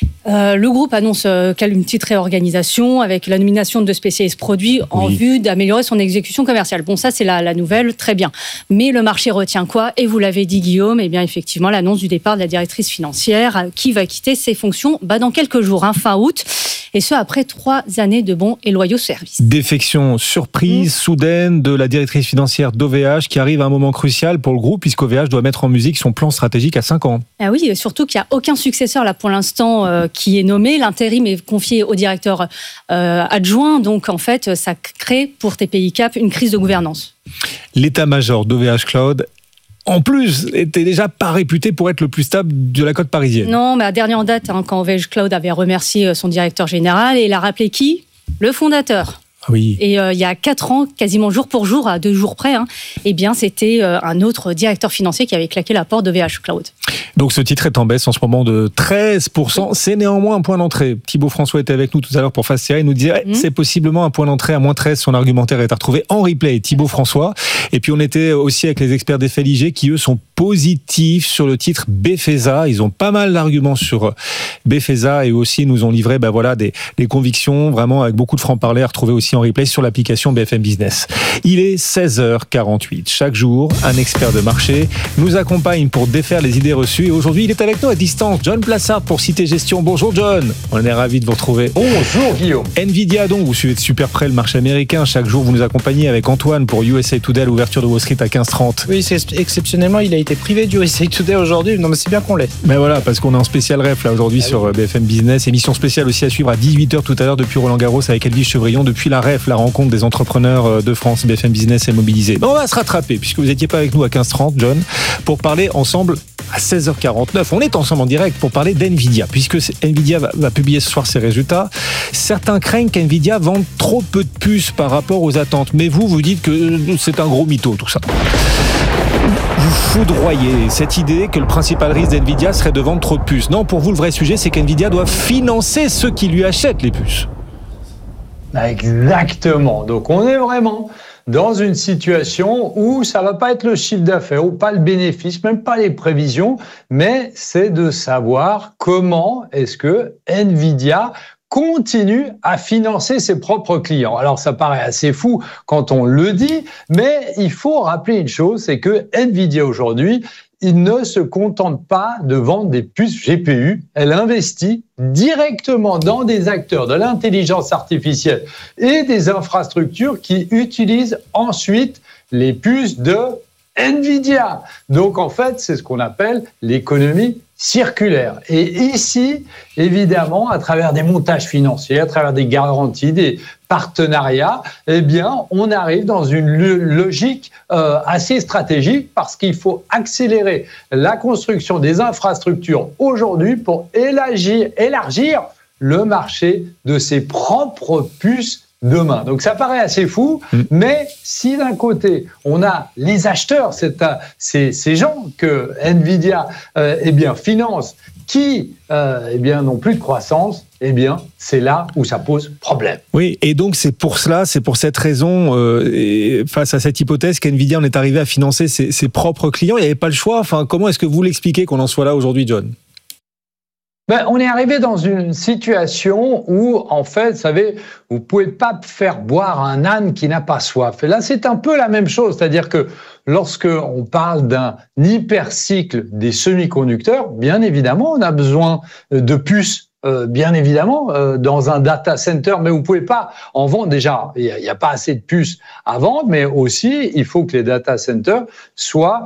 Le groupe annonce une petite réorganisation avec la nomination de spécialistes produits en vue d'améliorer son exécution commerciale. Bon, ça, c'est la nouvelle, très bien. Mais le marché retient quoi ? Et vous l'avez dit, Guillaume, eh bien, effectivement, l'annonce du départ de la directrice financière qui va quitter ses fonctions dans quelques jours, fin août. Et ce, après 3 années de bons et loyaux services. Défection surprise, soudaine de la directrice financière d'OVH qui arrive à un moment crucial pour le groupe puisqu'OVH doit mettre en musique son plan stratégique à 5 ans. Ah oui, surtout qu'il n'y a aucun successeur là pour l'instant qui est nommé. L'intérim est confié au directeur adjoint. Donc en fait, ça crée pour TPI Cap une crise de gouvernance. L'état-major d'OVH Cloud en plus, était déjà pas réputé pour être le plus stable de la côte parisienne. Non, mais à dernière date, quand OVH Cloud avait remercié son directeur général, et il a rappelé qui ? Le fondateur. Oui. Et il y a 4 ans, quasiment jour pour jour, à 2 jours près, eh bien, c'était un autre directeur financier qui avait claqué la porte d'OVH Cloud. Donc ce titre est en baisse en ce moment de 13%. C'est néanmoins un point d'entrée. Thibaut François était avec nous tout à l'heure pour Fast Série. Il nous disait c'est possiblement un point d'entrée à moins 13. Son argumentaire est à retrouver en replay. Thibaut François. Et puis on était aussi avec les experts d'FLIG qui eux sont positifs sur le titre Befesa. Ils ont pas mal d'arguments sur Befesa et aussi nous ont livré des convictions vraiment avec beaucoup de franc-parler à retrouver aussi en replay sur l'application BFM Business. Il est 16h48. Chaque jour, un expert de marché nous accompagne pour défaire les idées reçues. Et aujourd'hui, il est avec nous à distance. John Plassard pour Cité Gestion. Bonjour John. On est ravis de vous retrouver. Bonjour Guillaume. Nvidia donc, vous suivez de super près le marché américain. Chaque jour, vous nous accompagnez avec Antoine pour USA Today à l'ouverture de Wall Street à 15h30. Oui, c'est exceptionnellement, il a été privé du USA Today aujourd'hui. Non mais c'est bien qu'on l'ait. Mais voilà, parce qu'on est en spécial ref là aujourd'hui sur BFM Business. Émission spéciale aussi à suivre à 18h tout à l'heure depuis Roland Garros avec Elvige Chevrillon. Depuis la ref, la rencontre des entrepreneurs de France. BFM Business est mobilisé. Mais on va se rattraper puisque vous n'étiez pas avec nous à 15h30, John, pour parler ensemble à 16h49. On est ensemble en direct pour parler d'NVIDIA, puisque NVIDIA va publier ce soir ses résultats. Certains craignent qu'NVIDIA vende trop peu de puces par rapport aux attentes. Mais vous dites que c'est un gros mytho, tout ça. Vous foudroyez cette idée que le principal risque d'NVIDIA serait de vendre trop de puces. Non, pour vous, le vrai sujet, c'est qu'NVIDIA doit financer ceux qui lui achètent les puces. Exactement. Donc, on est vraiment dans une situation où ça va pas être le chiffre d'affaires ou pas le bénéfice, même pas les prévisions, mais c'est de savoir comment est-ce que NVIDIA continue à financer ses propres clients. Alors ça paraît assez fou quand on le dit, mais il faut rappeler une chose, c'est que NVIDIA aujourd'hui, il ne se contente pas de vendre des puces GPU, elle investit directement dans des acteurs de l'intelligence artificielle et des infrastructures qui utilisent ensuite les puces de NVIDIA. Donc en fait, c'est ce qu'on appelle l'économie circulaire. Et ici, évidemment, à travers des montages financiers, à travers des garanties, des partenariats, eh bien, on arrive dans une logique assez stratégique parce qu'il faut accélérer la construction des infrastructures aujourd'hui pour élargir le marché de ses propres puces demain. Donc ça paraît assez fou, mais si d'un côté on a les acheteurs, ces gens que Nvidia finance, qui n'ont plus de croissance, c'est là où ça pose problème. Oui, et donc c'est pour cette raison, face à cette hypothèse qu'Nvidia en est arrivé à financer ses propres clients. Il n'y avait pas le choix. Enfin, comment est-ce que vous l'expliquez qu'on en soit là aujourd'hui, John ? On est arrivé dans une situation où, en fait, vous savez, vous pouvez pas faire boire un âne qui n'a pas soif. Et là, c'est un peu la même chose. C'est-à-dire que lorsque on parle d'un hypercycle des semi-conducteurs, bien évidemment, on a besoin de puces. Bien évidemment, dans un data center, mais vous pouvez pas en vendre déjà. Il y a pas assez de puces à vendre, mais aussi il faut que les data centers soient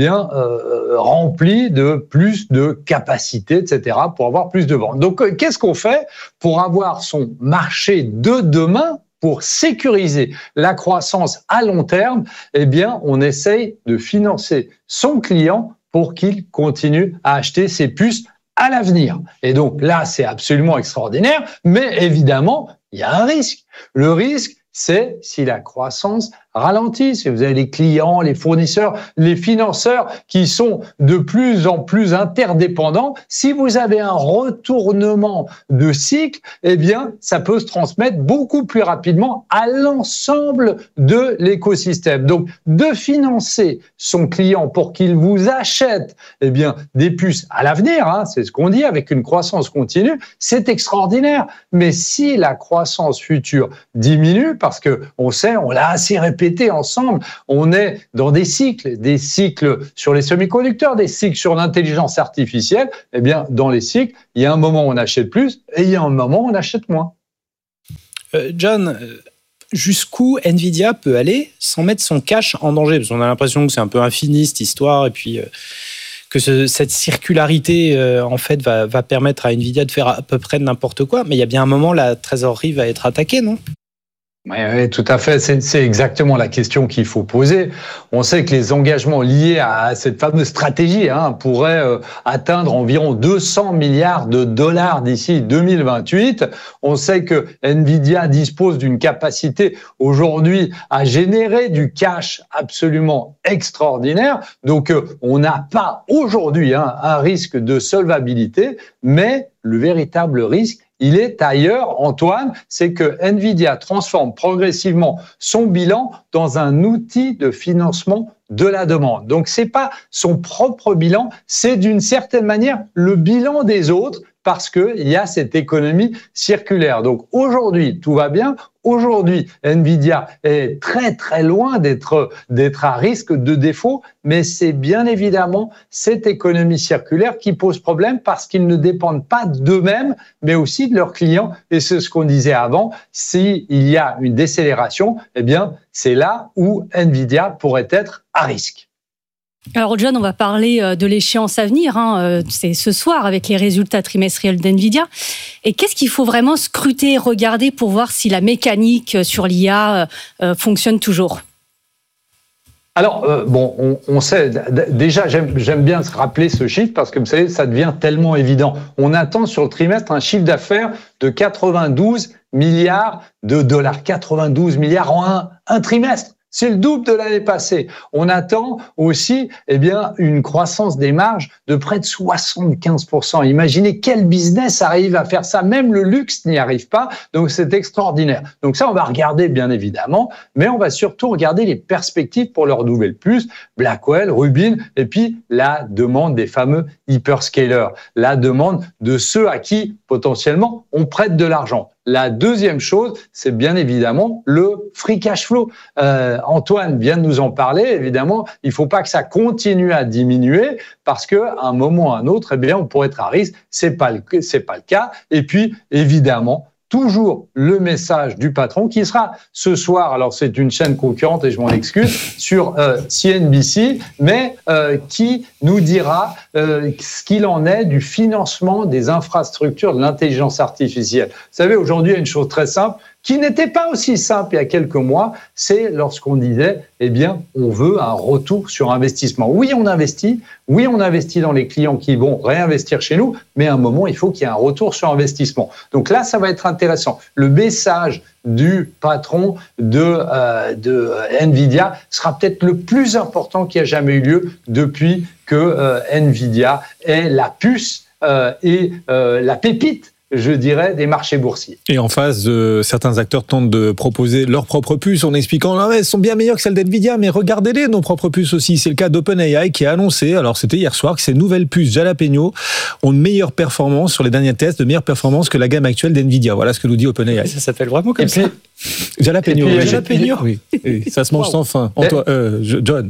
remplis de plus de capacités, etc., pour avoir plus de ventes. Donc, qu'est-ce qu'on fait pour avoir son marché de demain? Pour sécuriser la croissance à long terme, on essaye de financer son client pour qu'il continue à acheter ses puces à l'avenir. Et donc là, c'est absolument extraordinaire, mais évidemment, il y a un risque. Le risque, c'est si la croissance ralentit, si vous avez les clients, les fournisseurs, les financeurs qui sont de plus en plus interdépendants, si vous avez un retournement de cycle, ça peut se transmettre beaucoup plus rapidement à l'ensemble de l'écosystème. Donc, de financer son client pour qu'il vous achète, des puces à l'avenir, c'est ce qu'on dit, avec une croissance continue, c'est extraordinaire. Mais si la croissance future diminue, parce que on sait, on l'a assez répété ensemble, on est dans des cycles sur les semi-conducteurs, des cycles sur l'intelligence artificielle. Dans les cycles, il y a un moment où on achète plus et il y a un moment où on achète moins. John, jusqu'où Nvidia peut aller sans mettre son cash en danger? Parce qu'on a l'impression que c'est un peu infini cette histoire, et puis que cette circularité en fait va permettre à Nvidia de faire à peu près n'importe quoi. Mais il y a bien un moment, la trésorerie va être attaquée, non? Oui, tout à fait. C'est exactement la question qu'il faut poser. On sait que les engagements liés à cette fameuse stratégie pourraient atteindre environ 200 milliards de dollars d'ici 2028. On sait que Nvidia dispose d'une capacité aujourd'hui à générer du cash absolument extraordinaire. Donc, on n'a pas aujourd'hui un risque de solvabilité, mais le véritable risque, il est ailleurs, Antoine, c'est que Nvidia transforme progressivement son bilan dans un outil de financement de la demande. Donc, c'est pas son propre bilan, c'est d'une certaine manière le bilan des autres, parce qu'il y a cette économie circulaire. Donc aujourd'hui, tout va bien. Aujourd'hui, Nvidia est très très loin d'être à risque de défaut, mais c'est bien évidemment cette économie circulaire qui pose problème parce qu'ils ne dépendent pas d'eux-mêmes, mais aussi de leurs clients. Et c'est ce qu'on disait avant, s'il y a une décélération, c'est là où Nvidia pourrait être à risque. Alors John, on va parler de l'échéance à venir, c'est ce soir avec les résultats trimestriels d'Nvidia. Et qu'est-ce qu'il faut vraiment scruter, regarder pour voir si la mécanique sur l'IA fonctionne toujours ? Alors, on sait, déjà, j'aime bien se rappeler ce chiffre parce que vous savez, ça devient tellement évident. On attend sur le trimestre un chiffre d'affaires de 92 milliards de dollars. 92 milliards en un trimestre. C'est le double de l'année passée. On attend aussi, une croissance des marges de près de 75%. Imaginez quel business arrive à faire ça. Même le luxe n'y arrive pas. Donc, c'est extraordinaire. Donc, ça, on va regarder, bien évidemment. Mais on va surtout regarder les perspectives pour leur nouvelle puce, Blackwell, Rubin, et puis la demande des fameux hyperscalers. La demande de ceux à qui, potentiellement, on prête de l'argent. La deuxième chose, c'est bien évidemment le free cash flow. Antoine vient de nous en parler. Évidemment, il ne faut pas que ça continue à diminuer parce qu'à un moment ou à un autre, on pourrait être à risque. C'est pas le cas. Et puis, évidemment, toujours le message du patron qui sera ce soir, alors c'est une chaîne concurrente et je m'en excuse, sur CNBC, mais qui nous dira ce qu'il en est du financement des infrastructures de l'intelligence artificielle. Vous savez, aujourd'hui, il y a une chose très simple, qui n'était pas aussi simple il y a quelques mois, c'est lorsqu'on disait, on veut un retour sur investissement. Oui, on investit dans les clients qui vont réinvestir chez nous, mais à un moment, il faut qu'il y ait un retour sur investissement. Donc là, ça va être intéressant. Le message du patron de Nvidia sera peut-être le plus important qui a jamais eu lieu depuis que Nvidia est la puce et la pépite, je dirais, des marchés boursiers. Et en face, certains acteurs tentent de proposer leurs propres puces en expliquant « elles sont bien meilleures que celles d'NVIDIA, mais regardez-les, nos propres puces aussi ». C'est le cas d'OpenAI qui a annoncé, alors c'était hier soir, que ces nouvelles puces Jalapeno ont de meilleures performances sur les derniers tests, de meilleures performances que la gamme actuelle d'NVIDIA. Voilà ce que nous dit OpenAI. Ça s'appelle vraiment comme ça. Jalapeno. Oui. Ça se mange sans fin. John.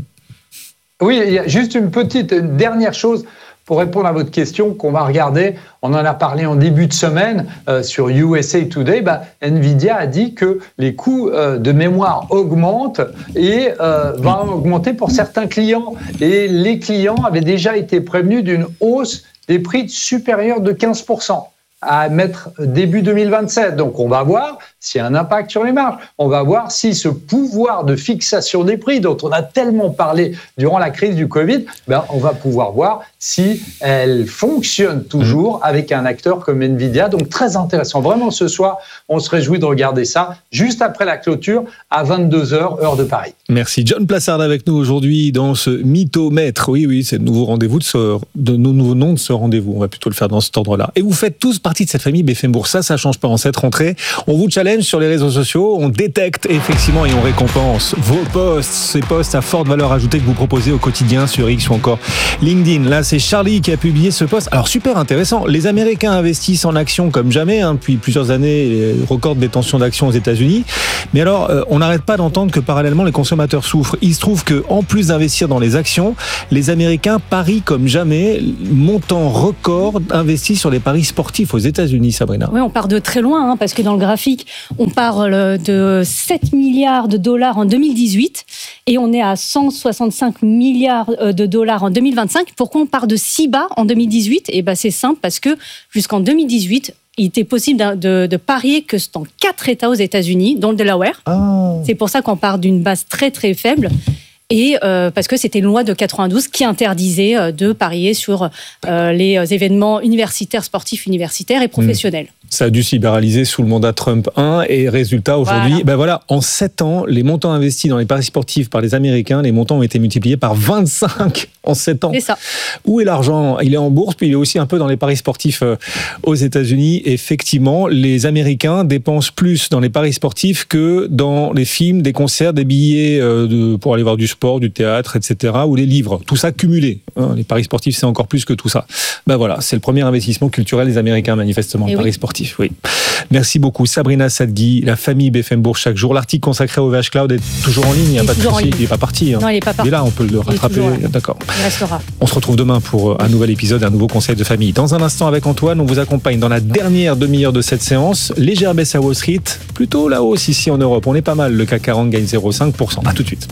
Oui, il y a juste une dernière chose pour répondre à votre question qu'on va regarder. On en a parlé en début de semaine sur USA Today. Nvidia a dit que les coûts de mémoire augmentent et vont augmenter pour certains clients. Et les clients avaient déjà été prévenus d'une hausse des prix supérieure de 15% à mettre début 2027. Donc on va voir s'il y a un impact sur les marges. On va voir si ce pouvoir de fixation des prix dont on a tellement parlé durant la crise du Covid, on va pouvoir voir si elle fonctionne toujours avec un acteur comme Nvidia. Donc très intéressant. Vraiment ce soir, on se réjouit de regarder ça juste après la clôture à 22h, heure de Paris. Merci. John Plassard avec nous aujourd'hui dans ce Mythomètre. Oui, c'est le nouveau rendez-vous de nos nouveaux noms de ce rendez-vous. On va plutôt le faire dans cet ordre-là. Et vous faites tous partie de cette famille BFM Bourse. Ça change pas en cette rentrée. On vous challenge sur les réseaux sociaux. On détecte effectivement et on récompense vos posts, ces posts à forte valeur ajoutée que vous proposez au quotidien sur X ou encore LinkedIn. Là, c'est Charlie qui a publié ce post. Alors, super intéressant. Les Américains investissent en actions comme jamais, depuis plusieurs années, record de détention d'actions aux États-Unis. Mais alors, on n'arrête pas d'entendre que parallèlement, les consommateurs souffrent. Il se trouve qu'en plus d'investir dans les actions, les Américains parient comme jamais, montant record investi sur les paris sportifs aux États-Unis, Sabrina. Oui, on part de très loin, parce que dans le graphique, on parle de 7 milliards de dollars en 2018 et on est à 165 milliards de dollars en 2025. Pourquoi on part de si bas en 2018 ? C'est simple, parce que jusqu'en 2018, il était possible de parier que dans 4 États aux États-Unis, dont le Delaware. Oh. C'est pour ça qu'on part d'une base très très faible. Et parce que c'était une loi de 92 qui interdisait de parier sur les événements universitaires, sportifs universitaires et professionnels. Ça a dû se libéraliser sous le mandat Trump 1 et résultat aujourd'hui, en 7 ans, les montants investis dans les paris sportifs par les Américains, les montants ont été multipliés par 25 en 7 ans. C'est ça. Où est l'argent ? Il est en bourse, puis il est aussi un peu dans les paris sportifs aux États-Unis. Effectivement, les Américains dépensent plus dans les paris sportifs que dans les films, des concerts, des billets pour aller voir du sport, du théâtre, etc., ou les livres. Tout ça cumulé. Les paris sportifs, c'est encore plus que tout ça. C'est le premier investissement culturel des Américains, manifestement, le paris sportif. Oui. Merci beaucoup. Sabrina Sadghi, la famille BFM Bourse chaque jour. L'article consacré au VH Cloud est toujours en ligne, il n'y a pas de souci. Il n'est pas parti. Non, il n'est pas parti. Il est là, on peut le rattraper. D'accord. Il restera. On se retrouve demain pour un nouvel épisode, un nouveau conseil de famille. Dans un instant avec Antoine, on vous accompagne dans la dernière demi-heure de cette séance. Légère baisse à Wall Street, plutôt la hausse ici en Europe. On est pas mal, le CAC 40 gagne 0,5%. À tout de suite.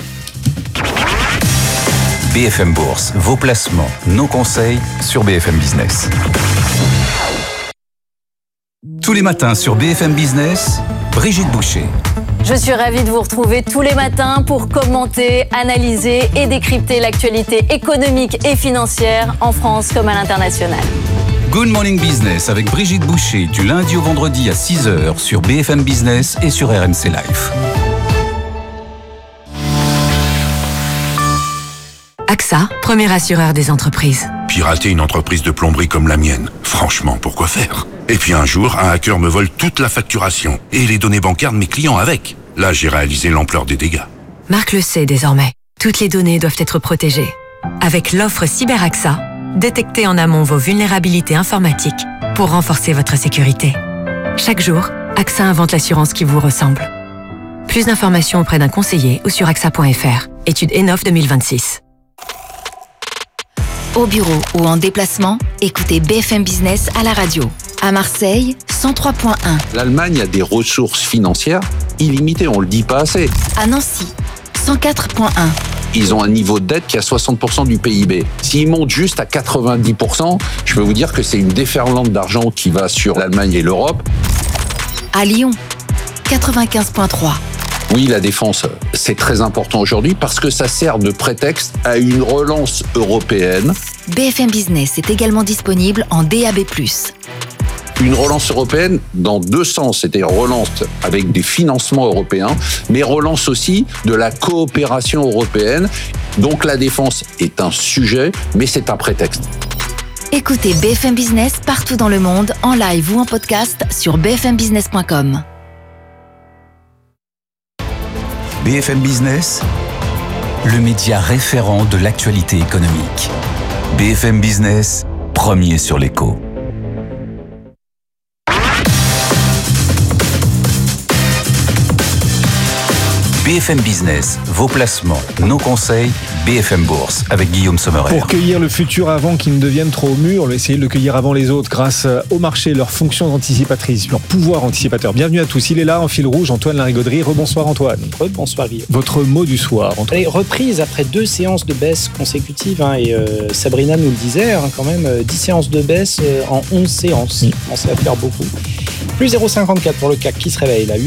BFM Bourse, vos placements, nos conseils sur BFM Business. Tous les matins sur BFM Business, Brigitte Boucher. Je suis ravie de vous retrouver tous les matins pour commenter, analyser et décrypter l'actualité économique et financière en France comme à l'international. Good Morning Business avec Brigitte Boucher du lundi au vendredi à 6h sur BFM Business et sur RMC Live. AXA, premier assureur des entreprises. Pirater une entreprise de plomberie comme la mienne, franchement, pourquoi faire ? Et puis un jour, un hacker me vole toute la facturation et les données bancaires de mes clients avec. Là, j'ai réalisé l'ampleur des dégâts. Marc le sait désormais. Toutes les données doivent être protégées. Avec l'offre CyberAXA, détectez en amont vos vulnérabilités informatiques pour renforcer votre sécurité. Chaque jour, AXA invente l'assurance qui vous ressemble. Plus d'informations auprès d'un conseiller ou sur axa.fr. Étude ENOF 2026. Au bureau ou en déplacement, écoutez BFM Business à la radio. À Marseille, 103.1. L'Allemagne a des ressources financières illimitées, on le dit pas assez. À Nancy, 104.1. Ils ont un niveau de dette qui est à 60% du PIB. S'ils montent juste à 90%, je peux vous dire que c'est une déferlante d'argent qui va sur l'Allemagne et l'Europe. À Lyon, 95.3. Oui, la défense, c'est très important aujourd'hui parce que ça sert de prétexte à une relance européenne. BFM Business est également disponible en DAB+. Une relance européenne dans deux sens, c'est-à-dire relance avec des financements européens, mais relance aussi de la coopération européenne. Donc la défense est un sujet, mais c'est un prétexte. Écoutez BFM Business partout dans le monde, en live ou en podcast sur bfmbusiness.com. BFM Business, le média référent de l'actualité économique. BFM Business, premier sur l'écho. BFM Business, vos placements, nos conseils, BFM Bourse, avec Guillaume Sommerer. Pour cueillir le futur avant qu'il ne devienne trop mûr, on va essayer de le cueillir avant les autres grâce au marché, leurs fonctions anticipatrices, leur pouvoir anticipateur. Bienvenue à tous, il est là en fil rouge, Antoine Larigauderie. Rebonsoir Antoine. Bonsoir Guillaume. Votre mot du soir, Antoine. Allez, reprise après 2 séances de baisse consécutives, et Sabrina nous le disait, quand même, 10 séances de baisse en 11 séances. Ça commence à faire beaucoup. Plus 0,54 pour le CAC qui se réveille là,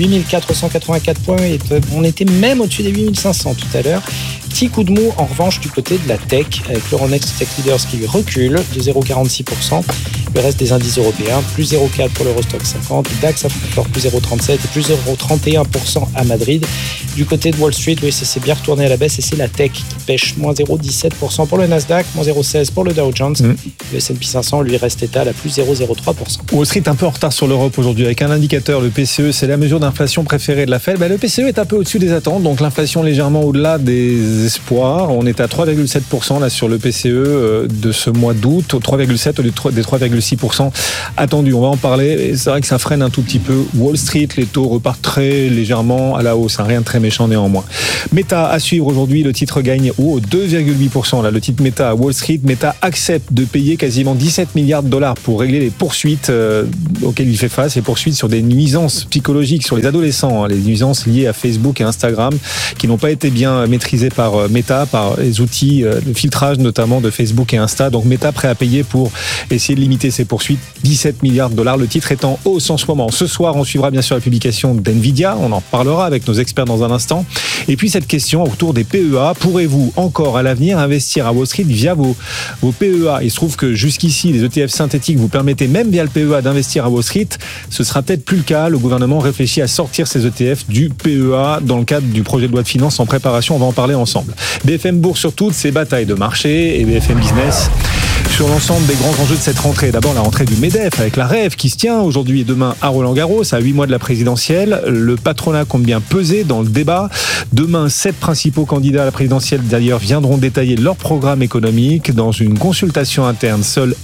8484 points, et on était même au-dessus des 8500 tout à l'heure. Petit coup de mou en revanche du côté de la tech, avec l'Euronext Tech Leaders qui recule de 0,46%. Le reste des indices européens, plus 0,4 pour l'Eurostock 50, DAX à Francfort plus 0,37 et plus 0,31% à Madrid. Du côté de Wall Street, oui, ça s'est bien retourné à la baisse et c'est la tech qui pêche, moins 0,17% pour le Nasdaq, moins 0,16 pour le Dow Jones. Le S&P 500 lui reste étal à plus 0,03%. Wall Street un peu en retard sur l'Europe aujourd'hui avec un indicateur, le PCE, c'est la mesure d'inflation préférée de la Fed. Le PCE est un peu au-dessus des attentes, donc l'inflation légèrement au-delà des espoirs. On est à 3,7% là sur le PCE de ce mois d'août, 3,7 au lieu des 3,6% attendus. On va en parler. Et c'est vrai que ça freine un tout petit peu Wall Street. Les taux repartent très légèrement à la hausse. Rien de très méchant néanmoins. Meta à suivre aujourd'hui. Le titre gagne 2,8%. Là, le titre Meta à Wall Street. Meta accepte de payer quasiment 17 milliards de dollars pour régler les poursuites auxquelles il fait face. Les poursuites sur des nuisances psychologiques sur les adolescents. Les nuisances liées à Facebook et Instagram qui n'ont pas été bien maîtrisées par Meta, par les outils de filtrage notamment de Facebook et Insta. Donc Meta prêt à payer pour essayer de limiter ces poursuites. 17 milliards de dollars. Le titre est en hausse en ce moment. Ce soir, on suivra bien sûr la publication d'NVIDIA. On en parlera avec nos experts dans un instant. Et puis cette question autour des PEA. Pourrez-vous encore à l'avenir investir à Wall Street via vos PEA? Il se trouve que jusqu'ici, les ETF synthétiques vous permettaient même via le PEA d'investir à Wall Street. Ce sera peut-être plus le cas. Le gouvernement réfléchit à sortir ces ETF du PEA dans le cadre du projet de loi de finances en préparation. On va en parler ensemble. BFM Bourse sur toutes ces batailles de marché et BFM Business sur l'ensemble des grands enjeux de cette rentrée. D'abord la rentrée du MEDEF avec la REF qui se tient aujourd'hui et demain à Roland-Garros, à 8 mois de la présidentielle. Le patronat compte bien peser dans le débat. Demain, 7 principaux candidats à la présidentielle d'ailleurs viendront détailler leur programme économique. Dans une consultation interne, seuls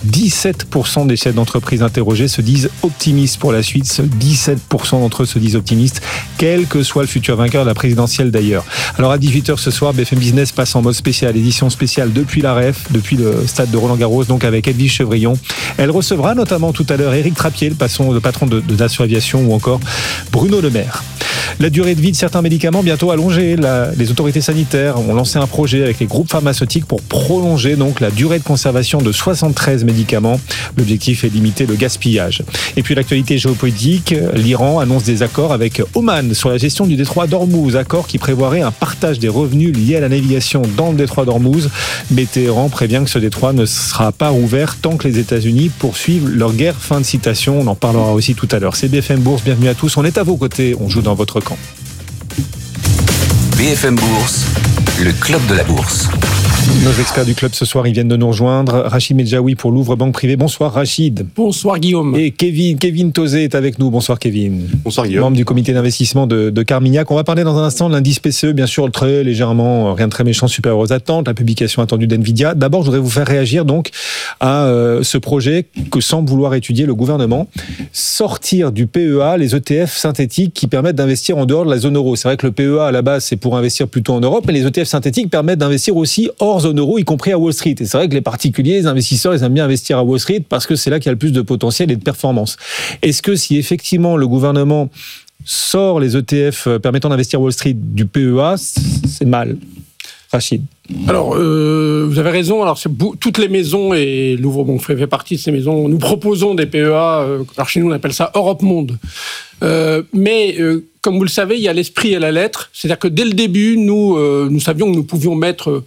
17% des chefs d'entreprise interrogés se disent optimistes pour la suite. Seuls 17% d'entre eux se disent optimistes, quel que soit le futur vainqueur de la présidentielle d'ailleurs. Alors à 18h ce soir, BFM Business passe en mode spécial, édition spéciale depuis la REF, depuis le stade de Roland-Garros, donc avec Edwige Chevrillon. Elle recevra notamment tout à l'heure Éric Trappier, le patron de Dassault Aviation, ou encore Bruno Le Maire. La durée de vie de certains médicaments bientôt allongée. Les autorités sanitaires ont lancé un projet avec les groupes pharmaceutiques pour prolonger donc la durée de conservation de 73 médicaments. L'objectif est de limiter le gaspillage. Et puis l'actualité géopolitique, l'Iran annonce des accords avec Oman sur la gestion du détroit d'Ormuz, accord qui prévoirait un partage des revenus liés à la navigation dans le détroit d'Ormuz. Mais Téhéran prévient que ce détroit ne sera pas rouvert tant que les États-Unis poursuivent leur guerre. Fin de citation. On en parlera aussi tout à l'heure. C'est BFM Bourse. Bienvenue à tous. On est à vos côtés. On joue dans votre camp. BFM Bourse, le club de la bourse. Nos experts du club ce soir, ils viennent de nous rejoindre. Rachid Medjaoui pour Louvre Banque Privée. Bonsoir Rachid. Bonsoir Guillaume. Et Kevin Tauzé est avec nous. Bonsoir Kevin. Bonsoir Guillaume. Membre du comité d'investissement de Carmignac. On va parler dans un instant de l'indice PCE, bien sûr très légèrement, rien de très méchant, supérieur aux attentes, la publication attendue d'NVIDIA. D'abord, je voudrais vous faire réagir donc à ce projet que semble vouloir étudier le gouvernement. Sortir du PEA les ETF synthétiques qui permettent d'investir en dehors de la zone euro. C'est vrai que le PEA à la base c'est pour investir plutôt en Europe, mais les ETF synthétiques permettent d'investir aussi hors zone euro, y compris à Wall Street. Et c'est vrai que les particuliers, les investisseurs, ils aiment bien investir à Wall Street parce que c'est là qu'il y a le plus de potentiel et de performance. Est-ce que si effectivement le gouvernement sort les ETF permettant d'investir à Wall Street du PEA, c'est mal? Rachid. Alors, vous avez raison. Alors, toutes les maisons, et Louvre Banque fait partie de ces maisons, nous proposons des PEA. Alors, chez nous, on appelle ça Europe Monde. Mais comme vous le savez, il y a l'esprit et la lettre. C'est-à-dire que dès le début, nous savions que nous pouvions mettre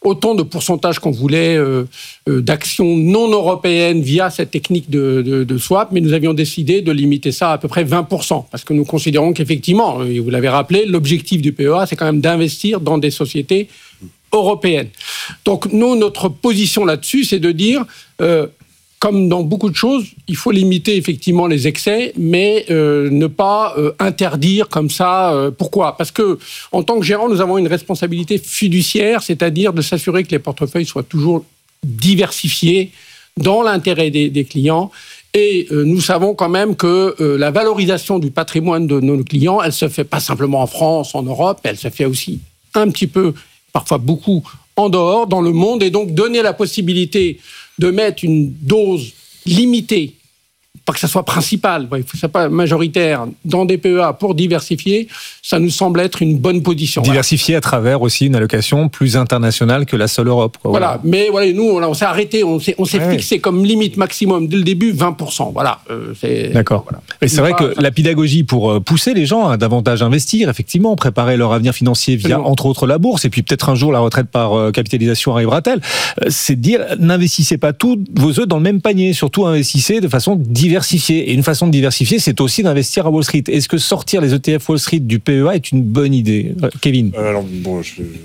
autant de pourcentage qu'on voulait d'actions non européennes via cette technique de swap, mais nous avions décidé de limiter ça à peu près 20%, parce que nous considérons qu'effectivement, et vous l'avez rappelé, l'objectif du PEA, c'est quand même d'investir dans des sociétés européennes. Donc nous, notre position là-dessus, c'est de dire... comme dans beaucoup de choses, il faut limiter effectivement les excès, mais ne pas interdire comme ça. Pourquoi ? Parce que en tant que gérant, nous avons une responsabilité fiduciaire, c'est-à-dire de s'assurer que les portefeuilles soient toujours diversifiés dans l'intérêt des clients. Et nous savons quand même que la valorisation du patrimoine de nos clients, elle se fait pas simplement en France, en Europe, elle se fait aussi un petit peu, parfois beaucoup, en dehors, dans le monde, et donc donner la possibilité de mettre une dose limitée, pas que ça soit principal, il faut que ça soit pas majoritaire, dans des PEA pour diversifier, ça nous semble être une bonne position. Diversifier à travers aussi une allocation plus internationale que la seule Europe. Quoi. Voilà, mais voilà, nous, on s'est arrêté, on s'est fixé comme limite maximum dès le début 20%. Voilà. D'accord. Voilà. Et c'est vrai que la pédagogie pour pousser les gens à davantage investir, effectivement, préparer leur avenir financier via, entre autres, la bourse, et puis peut-être un jour la retraite par capitalisation arrivera-t-elle, c'est de dire, n'investissez pas tous vos œufs dans le même panier, surtout investissez de façon diversifiée. Et une façon de diversifier, c'est aussi d'investir à Wall Street. Est-ce que sortir les ETF Wall Street du PEA est une bonne idée, Kevin? Alors bon,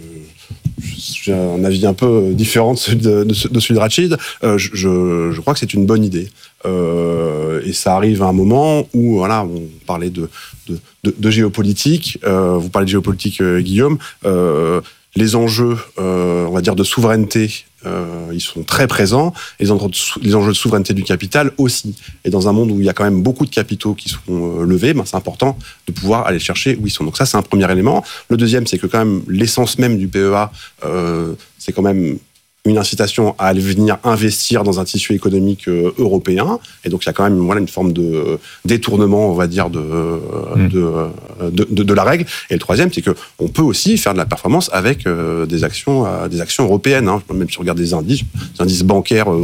j'ai un avis un peu différent de celui de Rachid. Je crois que c'est une bonne idée. Et ça arrive à un moment où, voilà, on parlait de géopolitique. Vous parlez de géopolitique, Guillaume. Les enjeux, on va dire, de souveraineté, ils sont très présents. Les enjeux de souveraineté du capital aussi. Et dans un monde où il y a quand même beaucoup de capitaux qui sont levés, c'est important de pouvoir aller chercher où ils sont. Donc ça, c'est un premier élément. Le deuxième, c'est que quand même l'essence même du PEA, c'est quand même une incitation à aller venir investir dans un tissu économique européen. Et donc, il y a quand même une forme de détournement, on va dire, de la règle. Et le troisième, c'est qu'on peut aussi faire de la performance avec des actions européennes. Même si on regarde des indices bancaires